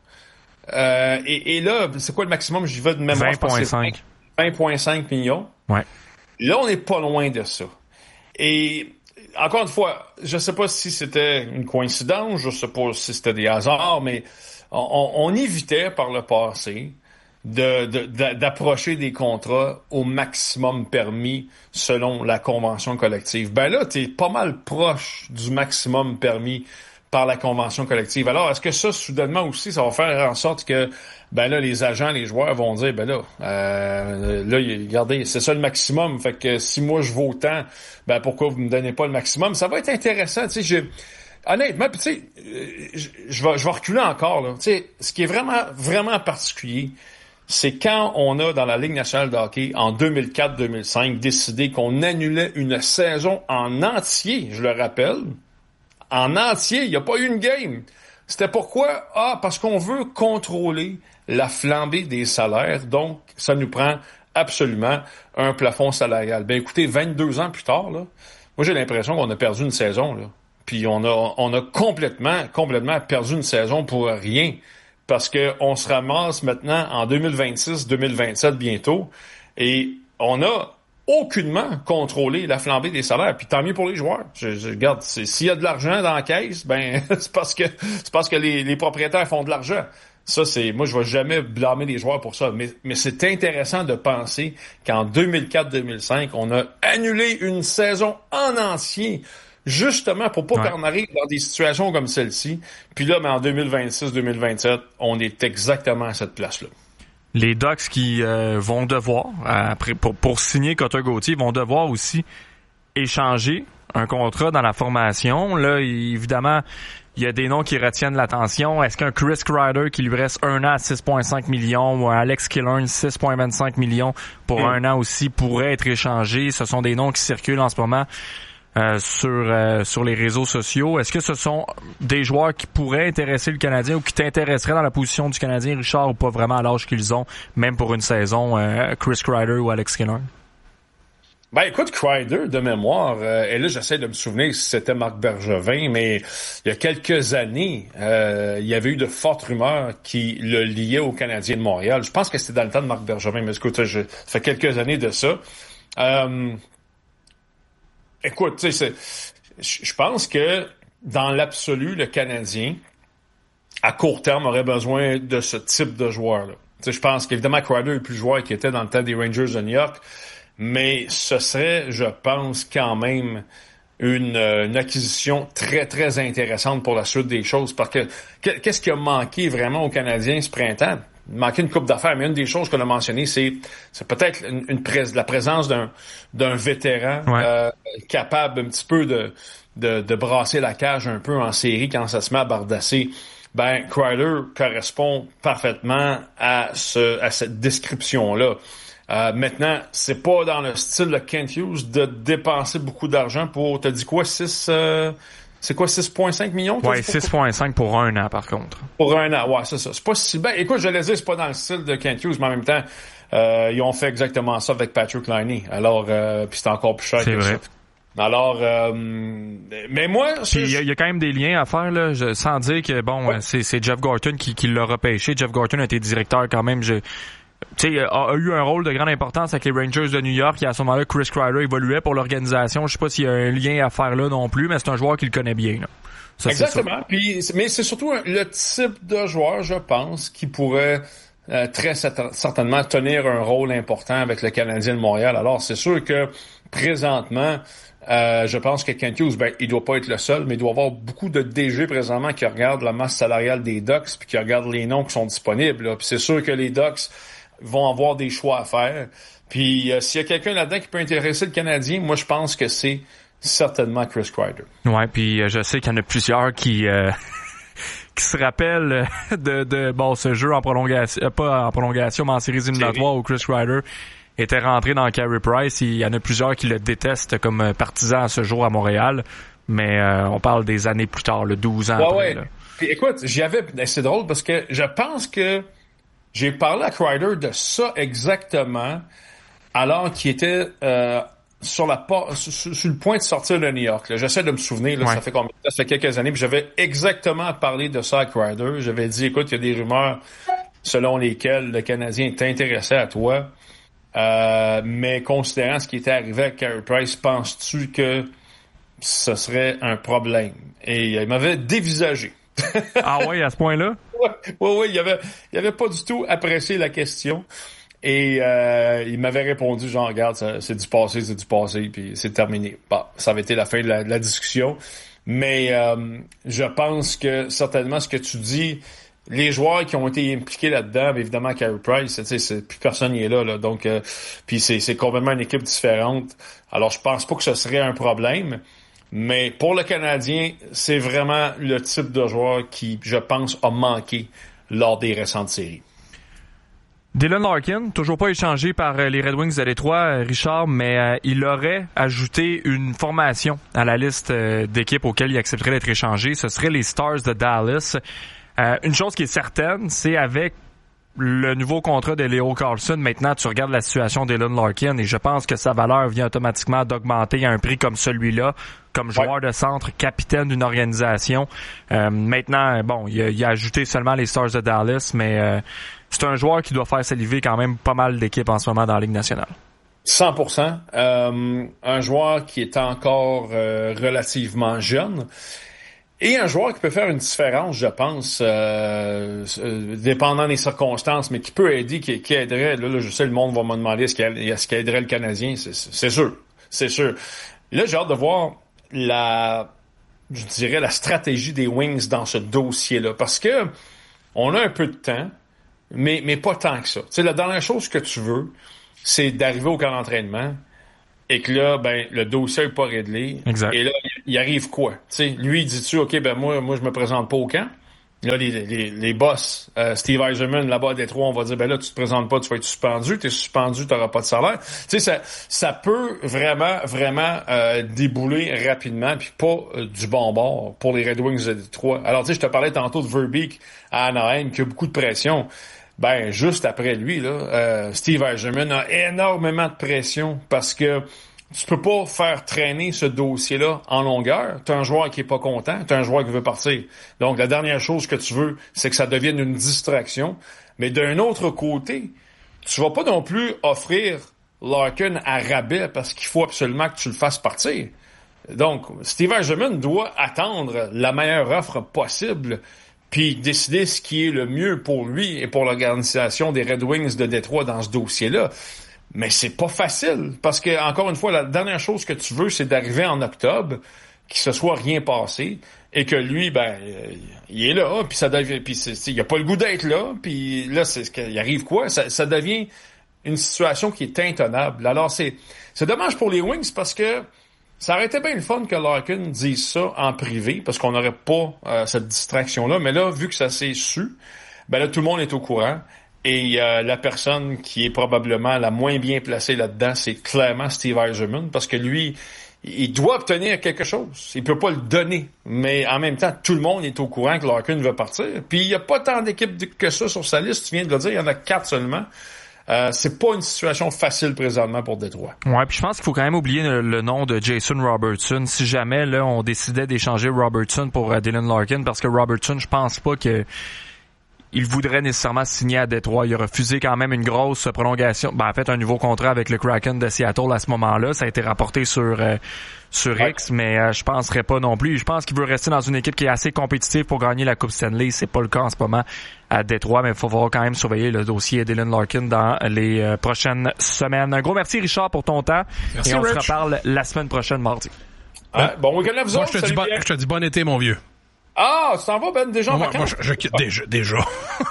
Et là, c'est quoi le maximum? J'y vais de mémoire. 20,5. 20,5 millions. Ouais. Là, on n'est pas loin de ça. Et encore une fois, je sais pas si c'était une coïncidence, je sais pas si c'était des hasards, mais on évitait par le passé d'approcher des contrats au maximum permis selon la convention collective. Ben là, t'es pas mal proche du maximum permis par la convention collective. Alors, est-ce que ça, soudainement aussi, ça va faire en sorte que, les agents, les joueurs vont dire, regardez, c'est ça le maximum. Fait que si moi je vaux autant, pourquoi vous me donnez pas le maximum? Ça va être intéressant, tu sais, honnêtement, tu sais, je vais reculer encore, là. Tu sais, ce qui est vraiment, vraiment particulier, c'est quand on a, dans la Ligue nationale de hockey, en 2004-2005, décidé qu'on annulait une saison en entier, je le rappelle, en entier, il n'y a pas eu une game. C'était pourquoi? Parce qu'on veut contrôler la flambée des salaires. Donc, ça nous prend absolument un plafond salarial. Écoutez, 22 ans plus tard, là, moi, j'ai l'impression qu'on a perdu une saison, là. Puis on a complètement perdu une saison pour rien. Parce que on se ramasse maintenant en 2026-2027 bientôt. Et on a aucunement contrôler la flambée des salaires. Puis tant mieux pour les joueurs. Je regarde, s'il y a de l'argent dans la caisse, c'est parce que les propriétaires font de l'argent. Ça, moi, je vais jamais blâmer les joueurs pour ça. Mais c'est intéressant de penser qu'en 2004-2005, on a annulé une saison en entier, justement pour pas qu'on arrive dans des situations comme celle-ci. Puis là, en 2026-2027, on est exactement à cette place-là. Les Ducks qui vont devoir, après pour signer Cutter Gauthier, vont devoir aussi échanger un contrat dans la formation. Là, évidemment, il y a des noms qui retiennent l'attention. Est-ce qu'un Chris Kreider qui lui reste 1 an à 6,5 millions ou un Alex Killorn 6,25 millions pour 1 an aussi pourrait être échangé? Ce sont des noms qui circulent en ce moment sur les réseaux sociaux. Est-ce que ce sont des joueurs qui pourraient intéresser le Canadien ou qui t'intéresseraient dans la position du Canadien, Richard, ou pas vraiment à l'âge qu'ils ont, même pour une saison, Chris Kreider ou Alex Killorn? Ben écoute, Kreider, de mémoire, et là j'essaie de me souvenir si c'était Marc Bergevin, mais il y a quelques années, il y avait eu de fortes rumeurs qui le liaient au Canadien de Montréal. Je pense que c'était dans le temps de Marc Bergevin, mais écoute, ça fait quelques années de ça. Écoute, tu sais, je pense que dans l'absolu, le Canadien, à court terme, aurait besoin de ce type de joueur-là. Tu sais, je pense qu'évidemment, Kreider est plus joueur qu'il était dans le temps des Rangers de New York, mais ce serait, je pense, quand même une acquisition très, très intéressante pour la suite des choses. Parce que qu'est-ce qui a manqué vraiment aux Canadiens ce printemps? Il manquait une coupe d'affaires, mais une des choses qu'on a mentionnées, c'est peut-être la présence d'un vétéran capable un petit peu de brasser la cage un peu en série quand ça se met à bardasser. Ben, Kreider correspond parfaitement à cette description-là. Maintenant, c'est pas dans le style de Kent Hughes de dépenser beaucoup d'argent pour, t'as dit quoi, 6,5 millions? Ouais, 6,5 pour 1 an, par contre. Pour 1 an, ouais, c'est ça. C'est pas si bien. Écoute, je l'ai dit, c'est pas dans le style de Kent Hughes, mais en même temps, ils ont fait exactement ça avec Patrick Laine. Alors, puis c'est encore plus cher c'est que vrai. ça. Alors, mais moi... Il y a quand même des liens à faire, là, sans dire que, bon, c'est Jeff Gorton qui l'a repêché. Jeff Gorton a été directeur quand même, tu sais, a eu un rôle de grande importance avec les Rangers de New York. Et à ce moment-là, Chris Kreider évoluait pour l'organisation. Je sais pas s'il y a un lien à faire là non plus, mais c'est un joueur qu'il connaît bien. Là. Ça, exactement. Puis, mais c'est surtout le type de joueur, je pense, qui pourrait très certainement tenir un rôle important avec le Canadien de Montréal. Alors, c'est sûr que présentement, je pense que Kent Hughes, il doit pas être le seul, mais il doit y avoir beaucoup de DG présentement qui regardent la masse salariale des Ducks puis qui regardent les noms qui sont disponibles. Là. Puis c'est sûr que les Ducks vont avoir des choix à faire. Puis s'il y a quelqu'un là-dedans qui peut intéresser le Canadien, moi je pense que c'est certainement Chris Kreider. Ouais, puis je sais qu'il y en a plusieurs qui se rappellent de ce jeu en prolongation, pas en prolongation, mais en séries éliminatoires où Chris Kreider était rentré dans Carey Price. Il y en a plusieurs qui le détestent comme partisan à ce jour à Montréal, mais on parle des années plus tard, le 12 ans après. Là. Puis écoute, c'est drôle parce que je pense que j'ai parlé à Kreider de ça exactement alors qu'il était sur le point de sortir de New York. Là. J'essaie de me souvenir, là, ça fait combien de temps? Ça fait quelques années, puis j'avais exactement parlé de ça à Kreider. J'avais dit, écoute, il y a des rumeurs selon lesquelles le Canadien est intéressé à toi. Mais considérant ce qui était arrivé avec Carey Price, penses-tu que ce serait un problème? Et il m'avait dévisagé. Ah ouais, à ce point-là? Oui, il avait pas du tout apprécié la question. Et il m'avait répondu, genre, regarde, c'est du passé, puis c'est terminé. Bon, ça avait été la fin de la discussion. Mais je pense que certainement ce que tu dis, les joueurs qui ont été impliqués là-dedans, évidemment, Carey Price, plus personne n'y est là. Donc, puis c'est complètement une équipe différente. Alors, je pense pas que ce serait un problème. Mais pour le Canadien, c'est vraiment le type de joueur qui, je pense, a manqué lors des récentes séries. Dylan Larkin, toujours pas échangé par les Red Wings de Détroit, Richard, mais il aurait ajouté une formation à la liste d'équipes auxquelles il accepterait d'être échangé. Ce serait les Stars de Dallas. Une chose qui est certaine, c'est avec le nouveau contrat de Leo Carlsson, maintenant tu regardes la situation d'Dylan Larkin et je pense que sa valeur vient automatiquement d'augmenter à un prix comme celui-là, comme joueur de centre, capitaine d'une organisation. Maintenant, bon, il a ajouté seulement les Stars de Dallas, mais c'est un joueur qui doit faire saliver quand même pas mal d'équipes en ce moment dans la Ligue nationale. 100%. Un joueur qui est encore relativement jeune. Et un joueur qui peut faire une différence, je pense, dépendant des circonstances, mais qui peut aider, qui aiderait, là, je sais, le monde va me demander est-ce qu'il aiderait le Canadien, c'est sûr. Là, j'ai hâte de voir la stratégie des Wings dans ce dossier-là, parce que on a un peu de temps, mais pas tant que ça. Tu sais, la dernière chose que tu veux, c'est d'arriver au camp d'entraînement et que là, ben, le dossier n'est pas réglé. Exact. Et là, il arrive quoi? Tu sais, lui, il dit-tu, OK, ben, moi, je me présente pas au camp. Là, les boss, Steve Yzerman, là-bas à Détroit, on va dire, ben là, tu te présentes pas, tu vas être suspendu. T'es suspendu, t'auras pas de salaire. Tu sais, ça peut vraiment débouler rapidement, puis pas du bon bord pour les Red Wings de Détroit. Alors, tu sais, je te parlais tantôt de Verbeek à Anaheim, qui a beaucoup de pression. Ben, juste après lui, là, Steve Yzerman a énormément de pression parce que tu peux pas faire traîner ce dossier-là en longueur. T'as un joueur qui est pas content, t'as un joueur qui veut partir. Donc, la dernière chose que tu veux, c'est que ça devienne une distraction. Mais d'un autre côté, tu vas pas non plus offrir Larkin à rabais parce qu'il faut absolument que tu le fasses partir. Donc, Steve Yzerman doit attendre la meilleure offre possible puis décider ce qui est le mieux pour lui et pour l'organisation des Red Wings de Détroit dans ce dossier-là. Mais c'est pas facile, parce que, encore une fois, la dernière chose que tu veux, c'est d'arriver en octobre, qu'il se soit rien passé, et que lui, ben, il est là, puis ça devient, puis il a pas le goût d'être là, puis là, il arrive quoi? Ça devient une situation qui est intenable. Alors, c'est dommage pour les Wings, parce que ça aurait été bien le fun que Larkin dise ça en privé, parce qu'on n'aurait pas cette distraction-là, mais là, vu que ça s'est su, ben là, tout le monde est au courant. Et la personne qui est probablement la moins bien placée là-dedans, c'est clairement Steve Yzerman, parce que lui, il doit obtenir quelque chose. Il peut pas le donner. Mais en même temps, tout le monde est au courant que Larkin veut partir. Puis il y a pas tant d'équipes que ça sur sa liste. Tu viens de le dire, il y en a 4 seulement. C'est pas une situation facile présentement pour Détroit. Ouais, puis je pense qu'il faut quand même oublier le nom de Jason Robertson. Si jamais là on décidait d'échanger Robertson pour Dylan Larkin, parce que Robertson, je pense pas que il voudrait nécessairement signer à Détroit. Il a refusé quand même une grosse prolongation. Ben, en fait, un nouveau contrat avec le Kraken de Seattle à ce moment-là. Ça a été rapporté sur X, mais je penserais pas non plus. Je pense qu'il veut rester dans une équipe qui est assez compétitive pour gagner la Coupe Stanley. C'est pas le cas en ce moment à Détroit, mais il faut voir quand même surveiller le dossier Dylan Larkin dans les prochaines semaines. Un gros merci, Richard, pour ton temps. Merci, et on Rich. se reparle la semaine prochaine, mardi. Bon week-end à vous Moi, autres. je te dis bon été, mon vieux. Ah, tu t'en vas, Ben, déjà en Moi, vacances? je quitte déjà.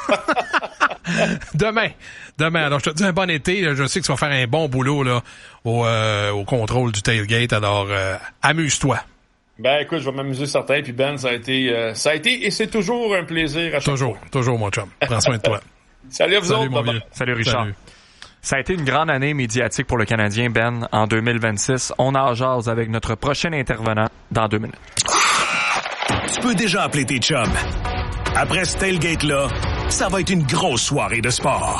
Demain. Alors, je te dis un bon été. Je sais que tu vas faire un bon boulot là au contrôle du tailgate. Alors, amuse-toi. Ben, écoute, je vais m'amuser certain. Puis Ben, ça a été et c'est toujours un plaisir à chaque fois. Toujours, mon chum. Prends soin de toi. Salut à vous autres. mon Bye-bye. vieux. Salut, Richard. Salut. Ça a été une grande année médiatique pour le Canadien, Ben, en 2026. On en jase avec notre prochain intervenant dans 2 minutes. Tu peux déjà appeler tes chums. Après ce tailgate-là, ça va être une grosse soirée de sport.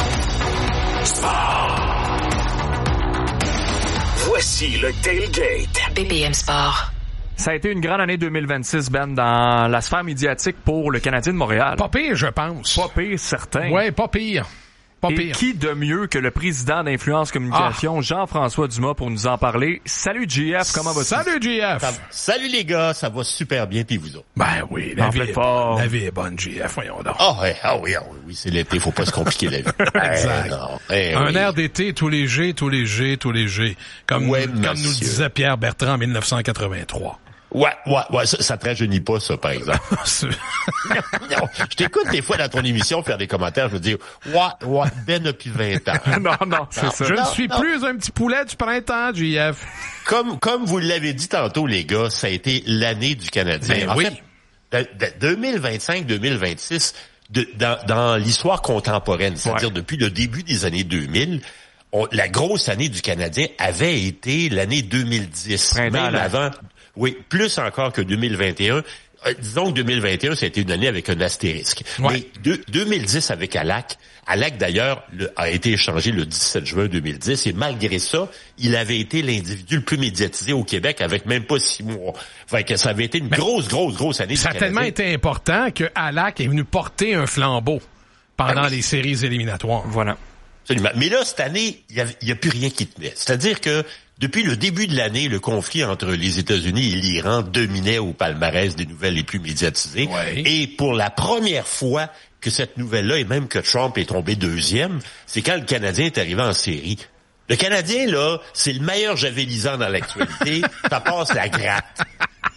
Voici le tailgate. BPM Sport. Ça a été une grande année 2026, Ben, dans la sphère médiatique pour le Canadien de Montréal. Pas pire, je pense. Pas pire, certain. Ouais, pas pire. Pas Et pire. qui de mieux que le président d'Influence Communication, Jean-François Dumas, pour nous en parler. Salut, JF, comment vas-tu? Salut, JF. Salut les gars, ça va super bien, puis vous autres? Ben oui, En fait fort. la vie est bonne, JF, voyons donc. Ah oui, c'est l'été, faut pas se compliquer la vie. Exact. Un oui. air d'été tout léger. Comme, Ouais, comme nous le monsieur. disait Pierre Bertrand en 1983. Ouais, ça te rajeunit pas, ça, par exemple. Non, je t'écoute des fois dans ton émission faire des commentaires, je veux dire, ouais, Ben a plus 20 ans. non, c'est ça. Je ne Non, suis non. plus un petit poulet du printemps, JF. Comme vous l'avez dit tantôt, les gars, ça a été l'année du Canadien. Ben En oui. fait, 2025-2026, dans l'histoire contemporaine, c'est-à-dire depuis le début des années 2000, la grosse année du Canadien avait été l'année 2010. Printemps, Même là. avant, oui, plus encore que 2021. Disons que 2021, ça a été une année avec un astérisque. Ouais. Mais 2010 avec Alak d'ailleurs a été échangé le 17 juin 2010 et malgré ça, il avait été l'individu le plus médiatisé au Québec avec même pas 6 mois. Fait que ça avait été une grosse année. Ça a du tellement Canadien. été important que Alak est venu porter un flambeau pendant les séries éliminatoires. Voilà. Absolument. Mais là, cette année, il y a plus rien qui tenait. C'est-à-dire que depuis le début de l'année, le conflit entre les États-Unis et l'Iran dominait au palmarès des nouvelles les plus médiatisées. Ouais. Et pour la première fois que cette nouvelle-là, et même que Trump est tombé deuxième, c'est quand le Canadien est arrivé en série. Le Canadien, là, c'est le meilleur javelisant dans l'actualité. Ça passe la gratte.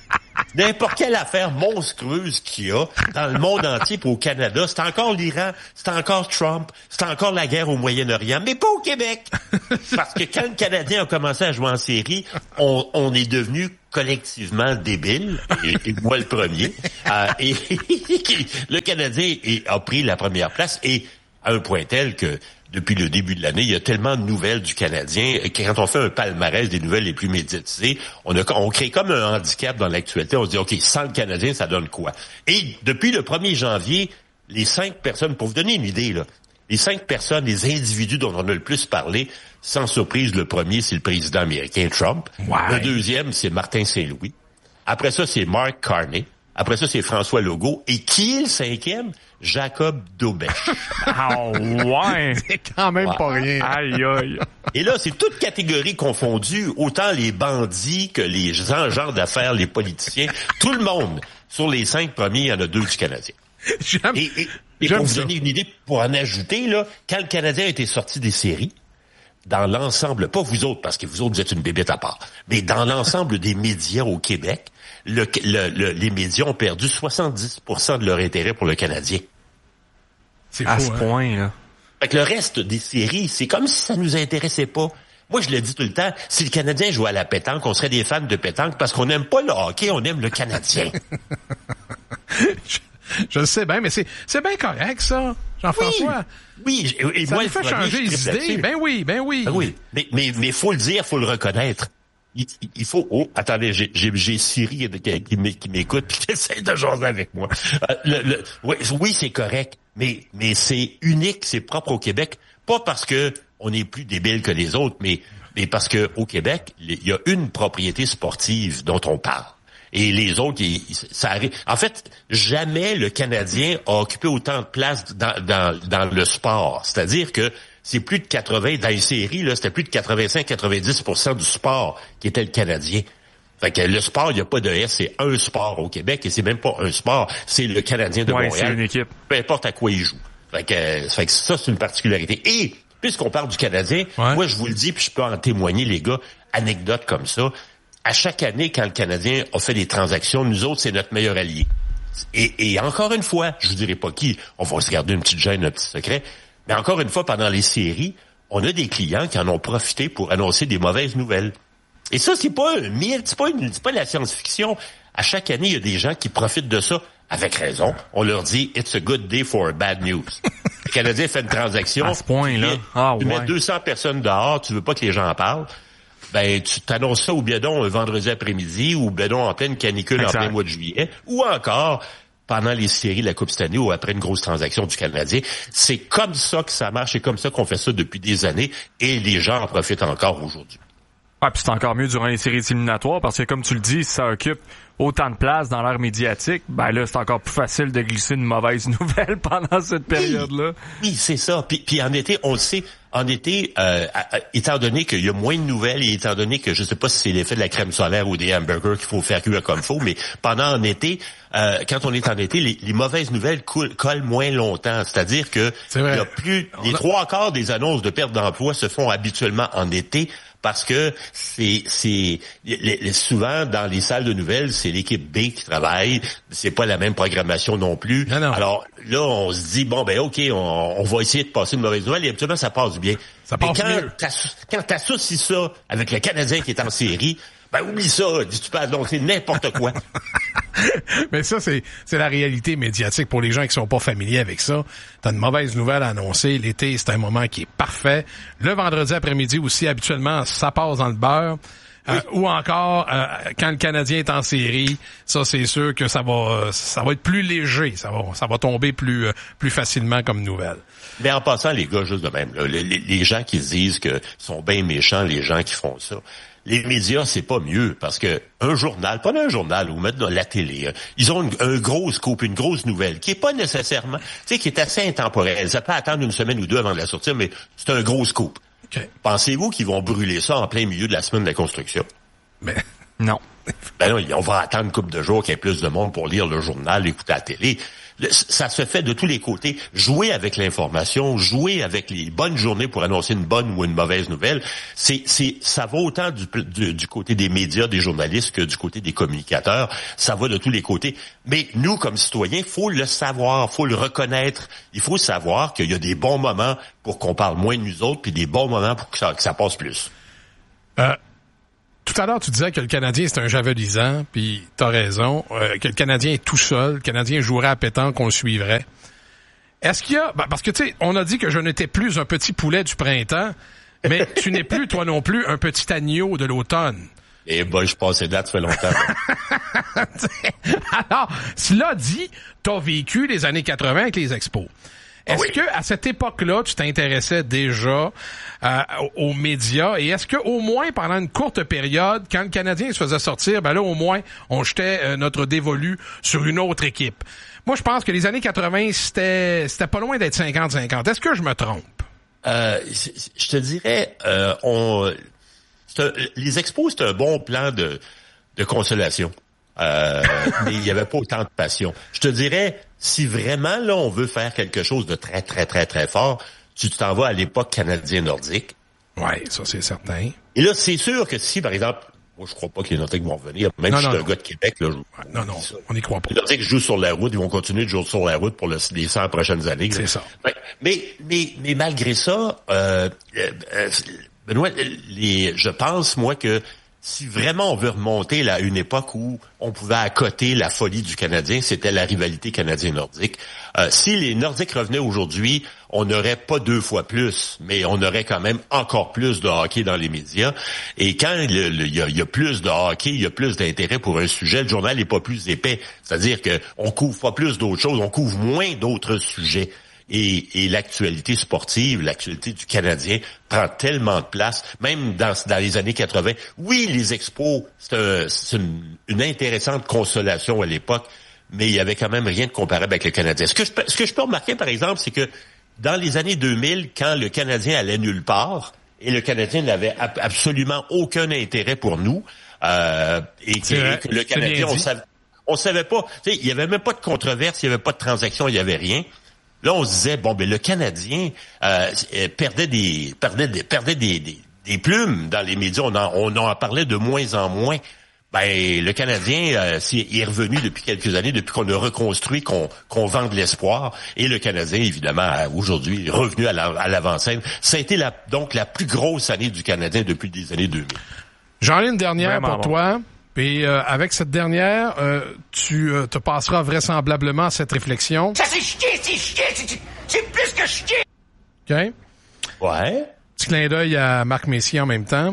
N'importe quelle affaire monstrueuse qu'il y a dans le monde entier pour au Canada, c'est encore l'Iran, c'est encore Trump, c'est encore la guerre au Moyen-Orient, mais pas au Québec. Parce que quand le Canadien a commencé à jouer en série, on est devenu collectivement débile, et moi le premier. Et le Canadien a pris la première place et à un point tel que depuis le début de l'année, il y a tellement de nouvelles du Canadien que quand on fait un palmarès des nouvelles les plus médiatisées, on crée comme un handicap dans l'actualité. On se dit, OK, sans le Canadien, ça donne quoi? Et depuis le 1er janvier, les 5 personnes, pour vous donner une idée, là, les 5 personnes, les individus dont on a le plus parlé, sans surprise, le premier, c'est le président américain Trump. Ouais. Le deuxième, c'est Martin Saint-Louis. Après ça, c'est Mark Carney. Après ça, c'est François Legault. Et qui est le 5e? Jacob Daubèche. Ah ouais! C'est quand même pas rien. Aïe, aïe. Et là, c'est toutes catégories confondues, autant les bandits que les gens d'affaires, les politiciens. Tout le monde. Sur les 5 premiers, il y en a 2 du Canadien. J'aime Et pour vous donner une idée, pour en ajouter, là, quand le Canadien a été sorti des séries, dans l'ensemble, pas vous autres, parce que vous autres, vous êtes une bébête à part, mais dans l'ensemble des médias au Québec, les médias ont perdu 70% de leur intérêt pour le Canadien. C'est À fou, ce hein? point, là. Fait que le reste des séries, c'est comme si ça nous intéressait pas. Moi, je le dis tout le temps, si le Canadien jouait à la pétanque, on serait des fans de pétanque parce qu'on n'aime pas le hockey, on aime le Canadien. Je le sais bien, mais c'est bien correct, ça, Jean-François. Oui, et Ça moi, nous fait le premier, changer je les triple idées. là-dessus. Ben oui. Ben oui, mais faut le dire, faut le reconnaître. Il faut... Oh, attendez, j'ai Siri qui m'écoute puis qui essaie de jaser avec moi. Oui, c'est correct, mais c'est unique, c'est propre au Québec. Pas parce que on est plus débile que les autres, mais parce que au Québec, il y a une propriété sportive dont on parle. Et les autres, ça arrive. En fait, jamais le Canadien a occupé autant de place dans le sport. C'est-à-dire que c'est plus de 80, dans les séries, là, c'était plus de 85-90% du sport qui était le Canadien. Fait que le sport, il n'y a pas de S, c'est un sport au Québec, et c'est même pas un sport, c'est le Canadien de Montréal. C'est une équipe. Peu importe à quoi il joue. Fait que ça, c'est une particularité. Et, puisqu'on parle du Canadien, moi, je vous le dis, puis je peux en témoigner, les gars, anecdote comme ça. À chaque année, quand le Canadien a fait des transactions, nous autres, c'est notre meilleur allié. Et encore une fois, je vous dirai pas qui, on va se garder une petite gêne, un petit secret, mais encore une fois, pendant les séries, on a des clients qui en ont profité pour annoncer des mauvaises nouvelles. Et ça, c'est pas un mythe, c'est pas de la science-fiction. À chaque année, il y a des gens qui profitent de ça. Avec raison. On leur dit, it's a good day for bad news. Le Canadien fait une transaction. À ce point-là. Tu mets 200 personnes dehors, tu veux pas que les gens en parlent. Ben, tu t'annonces ça au biedon un vendredi après-midi ou biedon en pleine canicule en plein mois de juillet. Ou encore, pendant les séries de la Coupe cette année ou après une grosse transaction du Canadien. C'est comme ça que ça marche. C'est comme ça qu'on fait ça depuis des années et les gens en profitent encore aujourd'hui. Ah, puis c'est encore mieux durant les séries éliminatoires parce que, comme tu le dis, si ça occupe autant de place dans l'ère médiatique, ben là, c'est encore plus facile de glisser une mauvaise nouvelle pendant cette période-là. Oui, c'est ça. Puis en été, on le sait, en été, étant donné qu'il y a moins de nouvelles et étant donné que je sais pas si c'est l'effet de la crème solaire ou des hamburgers qu'il faut faire cuire comme il faut, mais pendant en été, quand on est en été, les mauvaises nouvelles collent moins longtemps. C'est-à-dire que il y a plus, les 3/4 des annonces de perte d'emploi se font habituellement en été. Parce que c'est souvent dans les salles de nouvelles, c'est l'équipe B qui travaille, c'est pas la même programmation non plus. Non. Alors là, on se dit bon ben OK, on va essayer de passer une mauvaise nouvelle et habituellement ça passe bien. Ça passe mieux. Quand t'associes ça avec le Canadien qui est en série, ben oublie ça, tu peux annoncer n'importe quoi. Mais ça, c'est la réalité médiatique pour les gens qui sont pas familiers avec ça. T'as une mauvaise nouvelle à annoncer. L'été, c'est un moment qui est parfait. Le vendredi après-midi aussi, habituellement, ça passe dans le beurre. Ou encore, quand le Canadien est en série, ça, c'est sûr que ça va être plus léger. Ça va tomber plus facilement comme nouvelle. Mais en passant, les gars, juste de même, là, les gens qui se disent que sont bien méchants, les gens qui font ça. Les médias, c'est pas mieux, parce que un journal, pas un journal, ou mettre dans la télé, ils ont un gros scoop, une grosse nouvelle, qui est pas nécessairement, tu sais, qui est assez intemporelle. Ça peut attendre une semaine ou deux avant de la sortir, mais c'est un gros scoop. Okay. Pensez-vous qu'ils vont brûler ça en plein milieu de la semaine de la construction? Mais non. Ben non, on va attendre une couple de jours qu'il y ait plus de monde pour lire le journal, écouter la télé. Ça se fait de tous les côtés. Jouer avec l'information, jouer avec les bonnes journées pour annoncer une bonne ou une mauvaise nouvelle, ça va autant du côté des médias, des journalistes que du côté des communicateurs. Ça va de tous les côtés. Mais nous, comme citoyens, faut le savoir, faut le reconnaître. Il faut savoir qu'il y a des bons moments pour qu'on parle moins de nous autres, puis des bons moments pour que ça passe plus. Tout à l'heure, tu disais que le Canadien, c'est un javelisant, puis t'as raison, que le Canadien est tout seul, le Canadien jouerait à pétanque, on le suivrait. Est-ce qu'il y a... parce que, tu sais, on a dit que je n'étais plus un petit poulet du printemps, mais tu n'es plus, toi non plus, un petit agneau de l'automne. Eh ben, je passais là, ça fait longtemps. Alors, cela dit, t'as vécu les années 80 avec les expos. Est-ce que à cette époque-là, tu t'intéressais déjà aux médias et est-ce que au moins pendant une courte période, quand le Canadien se faisait sortir, ben là au moins on jetait notre dévolu sur une autre équipe. Moi, je pense que les années 80, c'était pas loin d'être 50-50. Est-ce que je me trompe? Je te dirais, les expos, c'est un bon plan de consolation. Mais il y avait pas autant de passion. Je te dirais, si vraiment là on veut faire quelque chose de très très très très fort, tu t'en vas à l'époque canadien-nordique. Ouais, ça c'est certain. Et là, c'est sûr que si, par exemple, moi je crois pas que les Nordiques vont revenir, même si je suis un gars de Québec, là. Non, on n'y croit pas. Les Nordiques jouent sur la route, ils vont continuer de jouer sur la route pour les 100 prochaines années. C'est ça. Mais malgré ça, Benoît, je pense moi que si vraiment on veut remonter là, à une époque où on pouvait accoter la folie du Canadien, c'était la rivalité canadien-nordique. Si les Nordiques revenaient aujourd'hui, on n'aurait pas 2 fois plus, mais on aurait quand même encore plus de hockey dans les médias. Et quand il y a plus de hockey, il y a plus d'intérêt pour un sujet, le journal n'est pas plus épais. C'est-à-dire que on couvre pas plus d'autres choses, on couvre moins d'autres sujets. Et l'actualité sportive, l'actualité du Canadien prend tellement de place, même dans les années 80. Oui, les expos, c'est une intéressante consolation à l'époque, mais il y avait quand même rien de comparable avec le Canadien. Ce que je peux remarquer, par exemple, c'est que dans les années 2000, quand le Canadien allait nulle part, et le Canadien n'avait absolument aucun intérêt pour nous, et que le Canadien, on savait pas, tu sais, il y avait même pas de controverse, il y avait pas de transaction, il y avait rien. Là, on se disait, bon, ben le Canadien perdait des plumes dans les médias. On en parlait de moins en moins. Ben, le Canadien est revenu depuis quelques années, depuis qu'on a reconstruit, qu'on vend de l'espoir. Et le Canadien, évidemment, aujourd'hui, est revenu à l'avant-scène. Ça a été donc la plus grosse année du Canadien depuis les années 2000. J'en ai une dernière vraiment pour toi. Et avec cette dernière, tu te passeras vraisemblablement cette réflexion. Ça c'est chier, c'est plus que chier. OK? Ouais. Petit clin d'œil à Marc Messier en même temps.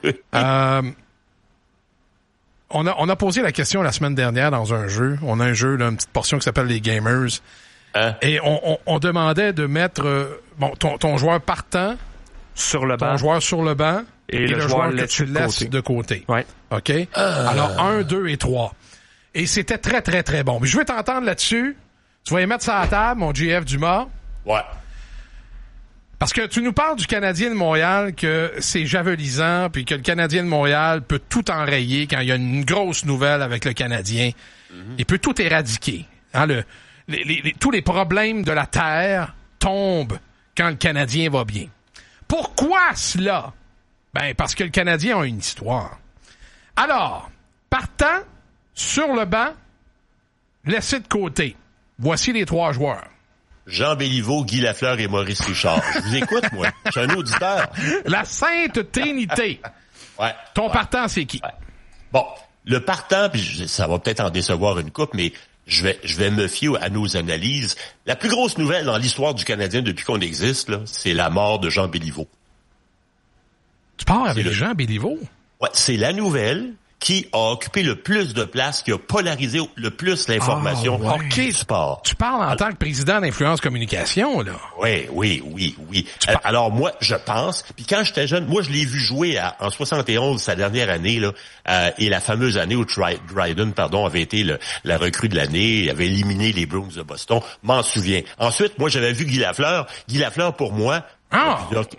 On a posé la question la semaine dernière dans un jeu. On a un jeu, là, une petite portion qui s'appelle les Gamers. Et on demandait de mettre ton joueur partant sur le banc. Ton joueur sur le banc. Et le joueur que tu laisses de côté. Ouais. OK? Alors, 1, 2 et 3. Et c'était très, très, très bon. Mais je vais t'entendre là-dessus. Tu vas les mettre sur la table, mon GF Dumas. Ouais. Parce que tu nous parles du Canadien de Montréal, que c'est javelisant, puis que le Canadien de Montréal peut tout enrayer quand il y a une grosse nouvelle avec le Canadien. Il peut tout éradiquer. Hein, tous les problèmes de la Terre tombent quand le Canadien va bien. Pourquoi cela? Ben, parce que le Canadien a une histoire. Alors, partant, sur le banc, laissé de côté. Voici les 3 joueurs. Jean Béliveau, Guy Lafleur et Maurice Richard. Je vous écoute, moi. Je suis un auditeur. La Sainte Trinité. Ouais. Ton partant, c'est qui? Ouais. Bon, le partant, puis ça va peut-être en décevoir une couple, mais je vais me fier à nos analyses. La plus grosse nouvelle dans l'histoire du Canadien depuis qu'on existe, là, c'est la mort de Jean Béliveau. Tu parles avec Jean Béliveau? Ouais, c'est la nouvelle qui a occupé le plus de place, qui a polarisé le plus l'information du sport. Tu parles en tant que président d'Influence Communication, là. Oui. Alors moi, je pense, puis quand j'étais jeune, moi je l'ai vu jouer en 71, sa dernière année, là, et la fameuse année où Dryden, avait été la recrue de l'année, il avait éliminé les Bruins de Boston, m'en souviens. Ensuite, moi j'avais vu Guy Lafleur. Guy Lafleur, pour moi,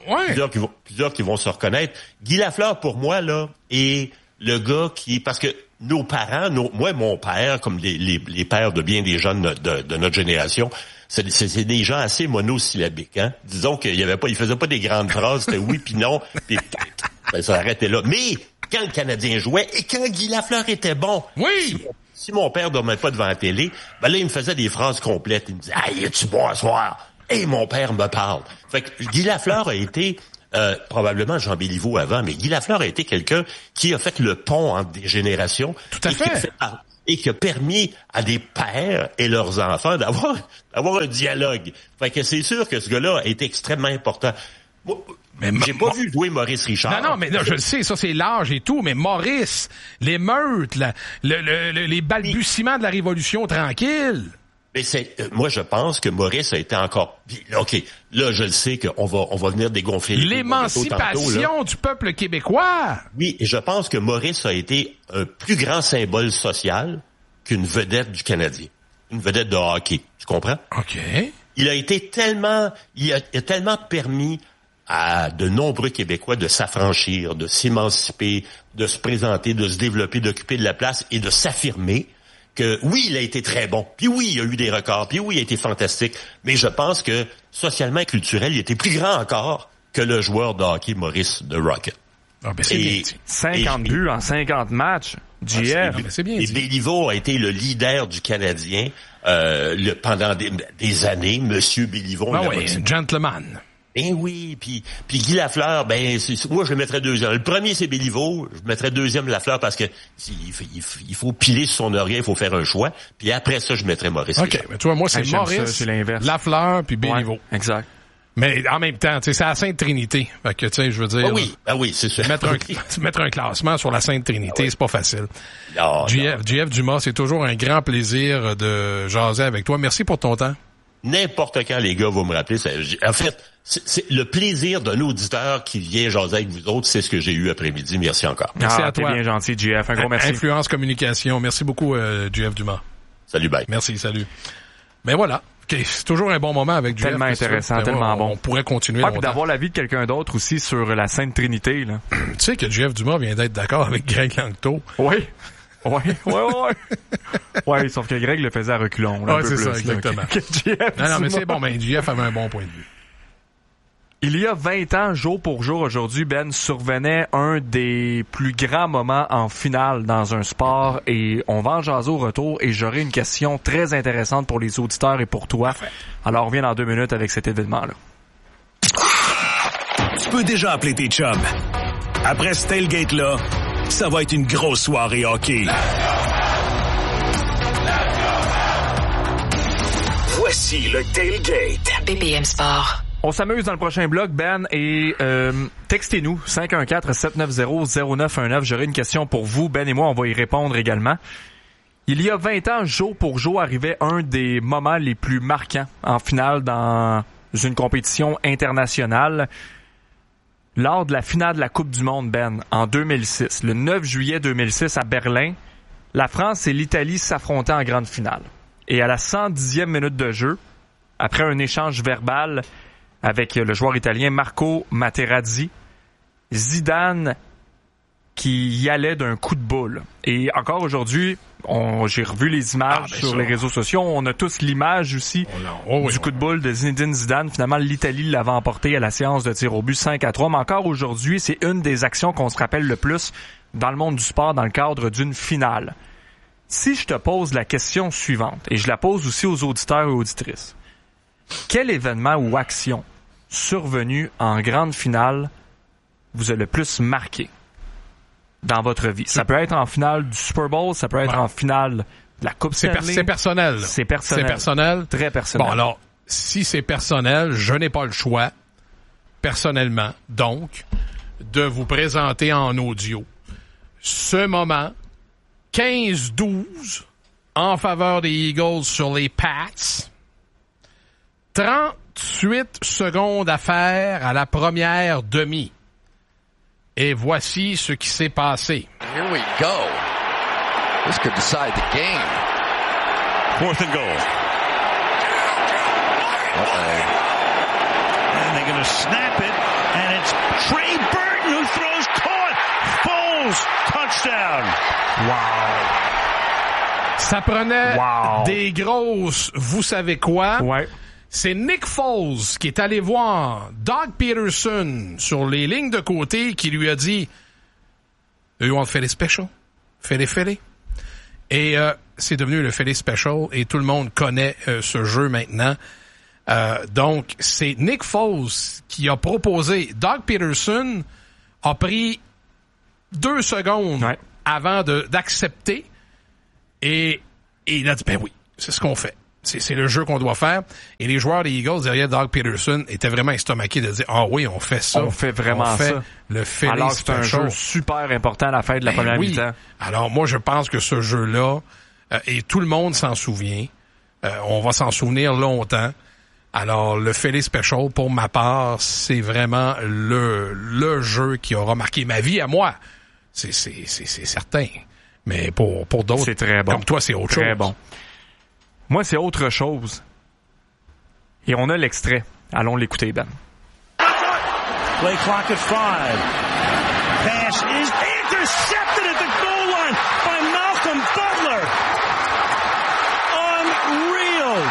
plusieurs qui vont se reconnaître. Guy Lafleur, pour moi, là, est le gars parce que nos parents, mon père, comme les pères de bien des jeunes de notre génération, c'est des gens assez monosyllabiques, hein. Disons ils faisaient pas des grandes phrases, c'était oui puis non, puis ben, ça arrêtait là. Mais quand le Canadien jouait et quand Guy Lafleur était bon, oui. Si mon père dormait pas devant la télé, ben là il me faisait des phrases complètes. Il me disait "Hey, es-tu bon ce soir?" Et mon père me parle. Fait que Guy Lafleur a été probablement Jean Béliveau avant, mais Guy Lafleur a été quelqu'un qui a fait le pont entre des générations. Tout à fait. Et qui a permis à des pères et leurs enfants d'avoir un dialogue. Fait que c'est sûr que ce gars-là a été extrêmement important. Moi, j'ai pas vu jouer Maurice Richard. Non, mais là, je le sais, ça c'est l'âge et tout, mais Maurice, les meurtres, les balbutiements de la Révolution tranquille. Mais moi je pense que Maurice a été encore. OK, là je le sais qu'on va venir dégonfler l'émancipation du peuple québécois. Oui, et je pense que Maurice a été un plus grand symbole social qu'une vedette du Canadien, une vedette de hockey. Tu comprends? OK. Il a tellement permis à de nombreux Québécois de s'affranchir, de s'émanciper, de se présenter, de se développer, d'occuper de la place et de s'affirmer. Que oui, il a été très bon, puis oui, il a eu des records, puis oui, il a été fantastique, mais je pense que socialement et culturel, il était plus grand encore que le joueur de hockey Maurice de Rocket. Ah ben c'est bien. 50 buts en 50 matchs, JF. C'est bien et dit. Béliveau a été le leader du Canadien pendant des années, Monsieur Béliveau. Ah oui, gentleman. Ben oui, puis Guy Lafleur, moi je le mettrais deuxième. Le premier c'est Béliveau, je mettrais deuxième Lafleur parce que il faut piler sur son oreille, il faut faire un choix. Puis après ça, je mettrais Maurice. OK, mais tu vois, moi c'est Maurice, c'est l'inverse. Lafleur puis Béliveau. Ouais, exact. Mais en même temps, tu sais, c'est la Sainte Trinité. Fait que tu sais, je veux dire. Ah oui, c'est sûr. Mettre un classement sur la Sainte Trinité, c'est pas facile. Non, JF Dumas, c'est toujours un grand plaisir de jaser avec toi. Merci pour ton temps. N'importe quand, les gars, vous me rappelez. En fait, c'est le plaisir d'un auditeur qui vient jaser avec vous autres, c'est ce que j'ai eu après-midi. Merci encore. Merci à toi. T'es bien gentil, JF. Un gros merci. Influence Communication. Merci beaucoup, JF Dumas. Salut, bye. Merci, salut. Ben voilà. Okay, c'est toujours un bon moment avec JF. Tellement intéressant, tellement bon. On pourrait continuer longtemps. Puis d'avoir l'avis de quelqu'un d'autre aussi sur la Sainte Trinité, là. Tu sais que JF Dumas vient d'être d'accord avec Greg Langto. Oui. Ouais. Ouais, sauf que Greg le faisait à reculons. Ouais, c'est ça, exactement. Non, mais c'est bon, JF avait un bon point de vue. Il y a 20 ans, jour pour jour, aujourd'hui, Ben, survenait un des plus grands moments en finale dans un sport et on va en jaser au retour et j'aurai une question très intéressante pour les auditeurs et pour toi. Alors, on revient dans 2 minutes avec cet événement-là. Tu peux déjà appeler tes chums. Après ce tailgate-là, ça va être une grosse soirée hockey. Voici le tailgate. BPM Sport. On s'amuse dans le prochain bloc, Ben, et textez-nous, 514-790-0919. J'aurai une question pour vous. Ben et moi, on va y répondre également. Il y a 20 ans, jour pour jour, arrivait un des moments les plus marquants en finale dans une compétition internationale. Lors de la finale de la Coupe du Monde, Ben, en 2006, le 9 juillet 2006 à Berlin, la France et l'Italie s'affrontaient en grande finale. Et à la 110e minute de jeu, après un échange verbal avec le joueur italien Marco Materazzi, Zidane qui y allait d'un coup de boule. Et encore aujourd'hui, j'ai revu les images sur les réseaux sociaux. On a tous l'image aussi du coup de boule de Zinedine Zidane. Finalement, l'Italie l'avait emporté à la séance de tir au but 5-3. Mais encore aujourd'hui, c'est une des actions qu'on se rappelle le plus dans le monde du sport dans le cadre d'une finale. Si je te pose la question suivante, et je la pose aussi aux auditeurs et auditrices, quel événement ou action survenu en grande finale vous a le plus marqué dans votre vie? Ça peut être en finale du Super Bowl, ça peut être en finale de la Coupe Stanley. C'est personnel. C'est personnel. C'est personnel. Très personnel. Bon, alors, si c'est personnel, je n'ai pas le choix, personnellement, donc, de vous présenter en audio ce moment 15-12 en faveur des Eagles sur les Pats. 38 secondes à faire à la première demi. Et voici ce qui s'est passé. Here we go. This could decide the game. 4th and goal. And they're going to snap it, and it's Trey Burton who throws caught. Full Foles, touchdown. Ça prenait des grosses, vous savez quoi? Ouais. C'est Nick Foles qui est allé voir Doug Peterson sur les lignes de côté qui lui a dit « You want Philly Special? Philly. » Et c'est devenu le Philly Special et tout le monde connaît ce jeu maintenant. Donc, c'est Nick Foles qui a proposé. Doug Peterson a pris 2 secondes avant d'accepter et il a dit « Ben oui, c'est ce qu'on fait. C'est le jeu qu'on doit faire. » Et les joueurs des Eagles derrière Doug Peterson étaient vraiment estomaqués de dire « Ah oui, on fait ça. On fait vraiment ça. » Le Philly Alors que c'est un jeu super important à la fin de la première mi-temps. Alors moi, je pense que ce jeu-là, et tout le monde s'en souvient, on va s'en souvenir longtemps. Alors, le Philly Special, pour ma part, c'est vraiment le jeu qui aura marqué ma vie à moi. C'est certain. Mais pour d'autres, c'est très bon. Comme toi, c'est autre chose. Très bon. Moi, c'est autre chose. Et on a l'extrait. Allons l'écouter, Ben. Play clock at 5. Pass is intercepted at the goal line by Malcolm Butler. Unreal.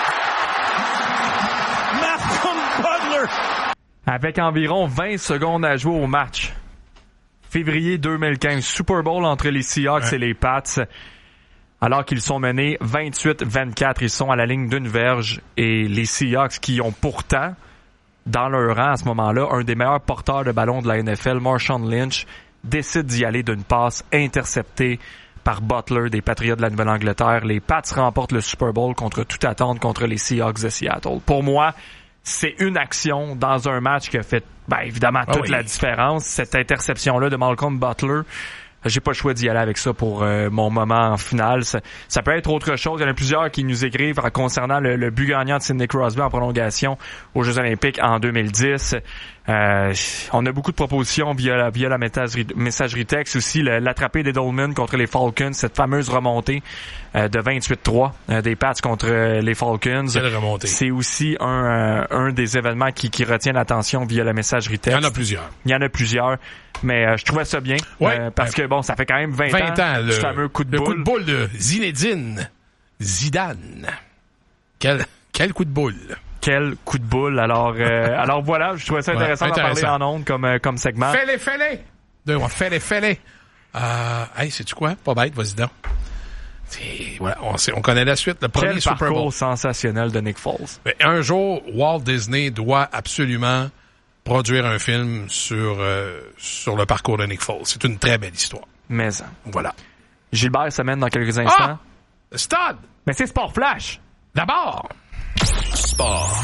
Malcolm Butler. Avec environ 20 secondes à jouer au match. Février 2015, Super Bowl entre les Seahawks et les Pats. Alors qu'ils sont menés 28-24, ils sont à la ligne d'une verge. Et les Seahawks qui ont pourtant, dans leur rang à ce moment-là, un des meilleurs porteurs de ballon de la NFL, Marshawn Lynch, décide d'y aller d'une passe interceptée par Butler des Patriots de la Nouvelle-Angleterre. Les Pats remportent le Super Bowl contre toute attente contre les Seahawks de Seattle. Pour moi, c'est une action dans un match qui a fait, évidemment, toute la différence. Cette interception-là de Malcolm Butler, j'ai pas le choix d'y aller avec ça pour mon moment en finale. Ça peut être autre chose. Il y en a plusieurs qui nous écrivent concernant le but gagnant de Sidney Crosby en prolongation aux Jeux Olympiques en 2010. On a beaucoup de propositions via la messagerie texte aussi. L'attrapé d'Edelman contre les Falcons, cette fameuse remontée de 28-3 des Pats contre les Falcons. Quelle remontée. C'est aussi un des événements qui retient l'attention via la messagerie texte. Il y en a plusieurs. Mais je trouvais ça bien. Parce que ça fait quand même 20 ans le fameux coup de boule. Le coup de boule de Zinedine Zidane. Quel coup de boule. Quel coup de boule. Alors voilà, je trouvais ça intéressant d'en parler en ondes comme segment. Fais-les. Fais-les. Hey, sais-tu quoi? Pas bête, vas-y donc. Voilà, on connaît la suite. Le premier Super Bowl. Quel parcours sensationnel de Nick Foles. Mais un jour, Walt Disney doit absolument produire un film sur le parcours de Nick Foles. C'est une très belle histoire. Mais voilà. Gilbert se mène dans quelques instants. Le stade! Mais c'est Sport Flash! D'abord! Sport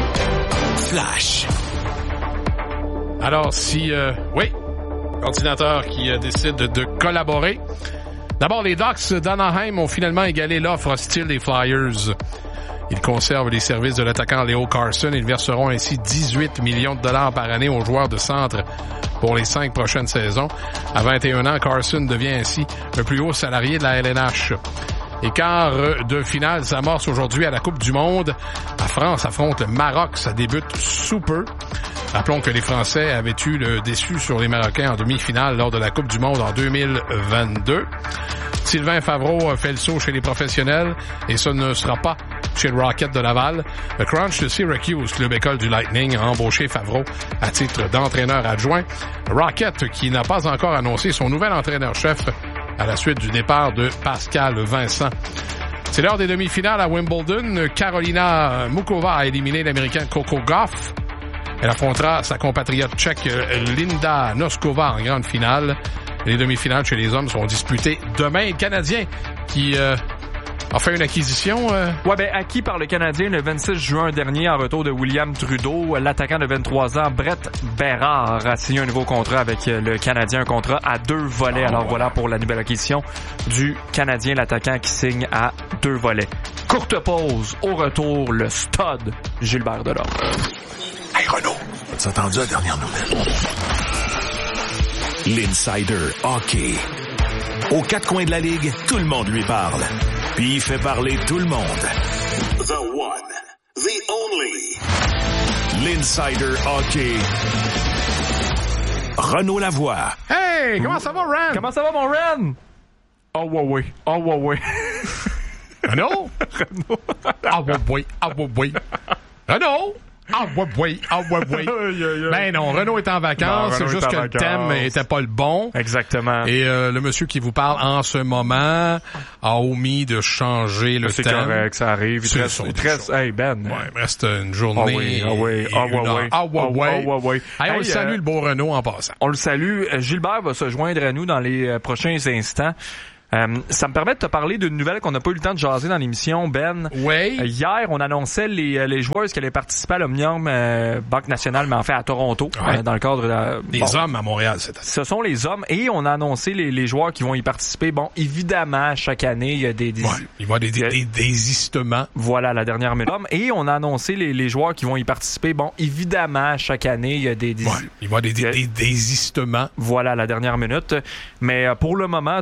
Flash. Alors, ordinateur qui décide de collaborer. D'abord, les Ducks d'Anaheim ont finalement égalé l'offre hostile des Flyers. Ils conservent les services de l'attaquant Leo Carlsson. Ils verseront ainsi 18 millions de dollars par année aux joueurs de centre pour les 5 prochaines saisons. À 21 ans, Carlsson devient ainsi le plus haut salarié de la LNH. Et quart de finale s'amorce aujourd'hui à la Coupe du Monde. La France affronte le Maroc. Ça débute sous peu. Rappelons que les Français avaient eu le déçu sur les Marocains en demi-finale lors de la Coupe du Monde en 2022. Sylvain Favreau fait le saut chez les professionnels et ce ne sera pas chez le Rocket de Laval. Le Crunch de Syracuse, club école du Lightning, a embauché Favreau à titre d'entraîneur adjoint. Le Rocket qui n'a pas encore annoncé son nouvel entraîneur-chef à la suite du départ de Pascal Vincent. C'est l'heure des demi-finales à Wimbledon. Karolina Mukova a éliminé l'Américaine Coco Gauff. Elle affrontera sa compatriote tchèque Linda Noskova en grande finale. Les demi-finales chez les hommes sont disputées demain. Le Canadien qui a fait une acquisition. Acquis par le Canadien le 26 juin dernier en retour de William Trudeau. L'attaquant de 23 ans, Brett Bérard, a signé un nouveau contrat avec le Canadien, un contrat à 2 volets. Alors voilà pour la nouvelle acquisition du Canadien, l'attaquant qui signe à 2 volets. Courte pause, au retour, le stud Gilbert Delorme. Hey Renaud, as-tu entendu la dernière nouvelle? L'Insider Hockey. Aux 4 coins de la Ligue, tout le monde lui parle. Puis il fait parler tout le monde. The one, the only. L'Insider Hockey. Renaud Lavoie. Hey, comment ça va, Ren? Comment ça va, mon Ren? Oh, ouais. Renaud? Ah, ouais. Renaud? Ah, ouais. Ben non, Renaud est en vacances. C'est juste que le thème était pas le bon. Exactement. Et le monsieur qui vous parle en ce moment a omis de changer le thème. C'est correct, ça arrive. Il reste, hey, Ben. Ouais, il reste une journée. Ouais. Hey, on le salue, le beau Renaud, en passant. On le salue. Gilbert va se joindre à nous dans les prochains instants. Ça me permet de te parler d'une nouvelle qu'on n'a pas eu le temps de jaser dans l'émission, Ben. Oui. Hier, on annonçait les joueuses qui allaient participer à l'Omnium Banque Nationale, mais en fait à Toronto, dans le cadre des hommes à Montréal cette année. Ce sont les hommes, et on a annoncé les joueurs qui vont y participer. Bon, évidemment, chaque année, il y a des il va y avoir des désistements. Voilà, la dernière minute. Et on a annoncé les joueurs qui vont y participer. Bon, évidemment, chaque année, il y a des il va y avoir des désistements. Voilà, la dernière minute. Mais pour le moment,